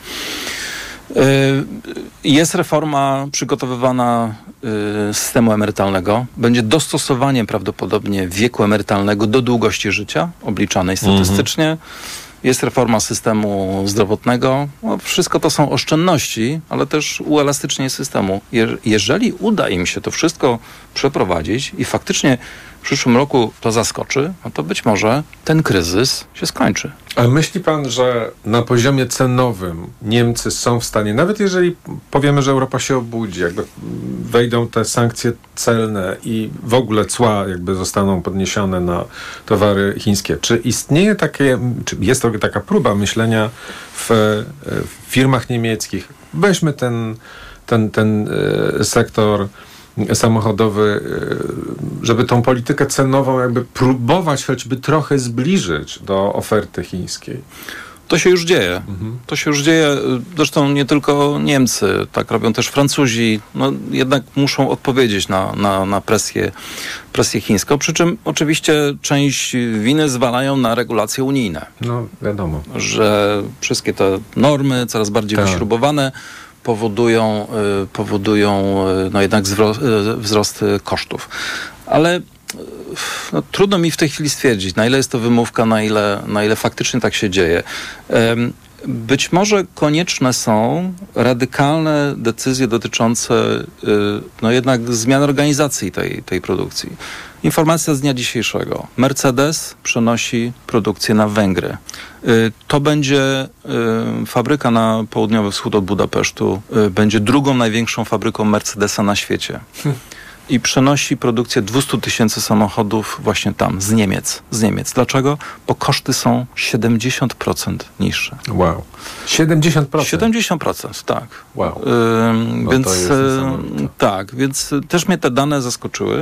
Jest reforma przygotowywana systemu emerytalnego. Będzie dostosowaniem prawdopodobnie wieku emerytalnego do długości życia, obliczanej statystycznie. jest reforma systemu zdrowotnego. No, wszystko to są oszczędności, ale też uelastycznienie systemu. Je- jeżeli uda im się to wszystko przeprowadzić i faktycznie w przyszłym roku to zaskoczy, no to być może ten kryzys się skończy. Ale myśli pan, że na poziomie cenowym Niemcy są w stanie, nawet jeżeli powiemy, że Europa się obudzi, jakby wejdą te sankcje celne i w ogóle cła jakby zostaną podniesione na towary chińskie, czy istnieje takie, czy jest to taka próba myślenia w, w firmach niemieckich? Weźmy ten, ten, ten sektor samochodowy, żeby tą politykę cenową jakby próbować choćby trochę zbliżyć do oferty chińskiej. To się już dzieje. Mhm. To się już dzieje. Zresztą nie tylko Niemcy, tak robią też Francuzi. No, jednak muszą odpowiedzieć na, na, na presję, presję chińską. Przy czym oczywiście część winy zwalają na regulacje unijne. No wiadomo. Że wszystkie te normy coraz bardziej tak. wyśrubowane powodują, y, powodują y, no jednak wzrost, y, wzrost kosztów. Ale no, trudno mi w tej chwili stwierdzić, na ile jest to wymówka, na ile, na ile faktycznie tak się dzieje. Ym, być może konieczne są radykalne decyzje dotyczące y, no jednak zmian organizacji tej, tej produkcji. Informacja z dnia dzisiejszego. Mercedes przenosi produkcję na Węgry. Y, to będzie y, fabryka na południowy wschód od Budapesztu. Y, będzie drugą największą fabryką Mercedesa na świecie. I przenosi produkcję dwieście tysięcy samochodów właśnie tam, z Niemiec. Z Niemiec. Dlaczego? Bo koszty są siedemdziesiąt procent niższe. Wow. siedemdziesiąt procent? siedemdziesiąt procent, tak. Wow. Ym, no więc, to jest y, tak, więc też mnie te dane zaskoczyły.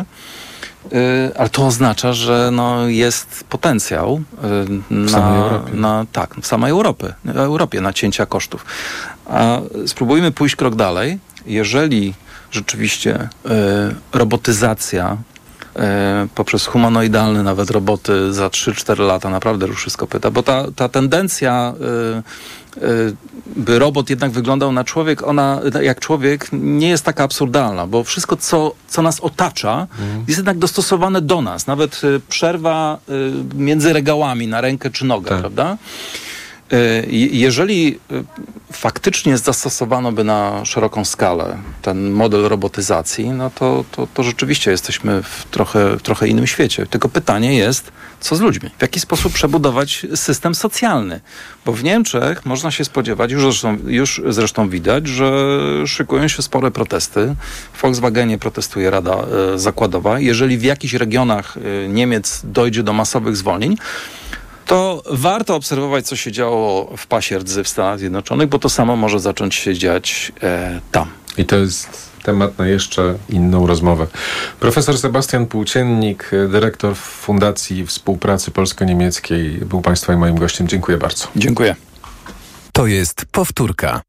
Yy, ale to oznacza, że no, jest potencjał yy, w na, samej Europie. na tak, w samej Europie, w Europie na cięcia kosztów. A spróbujmy pójść krok dalej. Jeżeli rzeczywiście yy, robotyzacja yy, poprzez humanoidalne nawet roboty za trzy cztery lata naprawdę ruszy z kopyta, bo ta, ta tendencja yy, yy, by robot jednak wyglądał na człowiek, ona jak człowiek nie jest taka absurdalna, bo wszystko, co, co nas otacza, mhm. jest jednak dostosowane do nas. Nawet y, przerwa y, między regałami na rękę czy nogę, tak. prawda? Y, jeżeli y, faktycznie zastosowano by na szeroką skalę ten model robotyzacji, no to, to, to rzeczywiście jesteśmy w trochę, w trochę innym świecie. Tylko pytanie jest, co z ludźmi? W jaki sposób przebudować system socjalny? Bo w Niemczech można się spodziewać, już zresztą, już zresztą widać, że szykują się spore protesty. W Volkswagenie protestuje Rada e, Zakładowa. Jeżeli w jakichś regionach e, Niemiec dojdzie do masowych zwolnień, to warto obserwować, co się działo w pasie rdzy w Stanach Zjednoczonych, bo to samo może zacząć się dziać e, tam. I to jest temat na jeszcze inną rozmowę. Profesor Sebastian Płóciennik, dyrektor Fundacji Współpracy Polsko-Niemieckiej, był Państwa i moim gościem. Dziękuję bardzo. Dziękuję. To jest powtórka.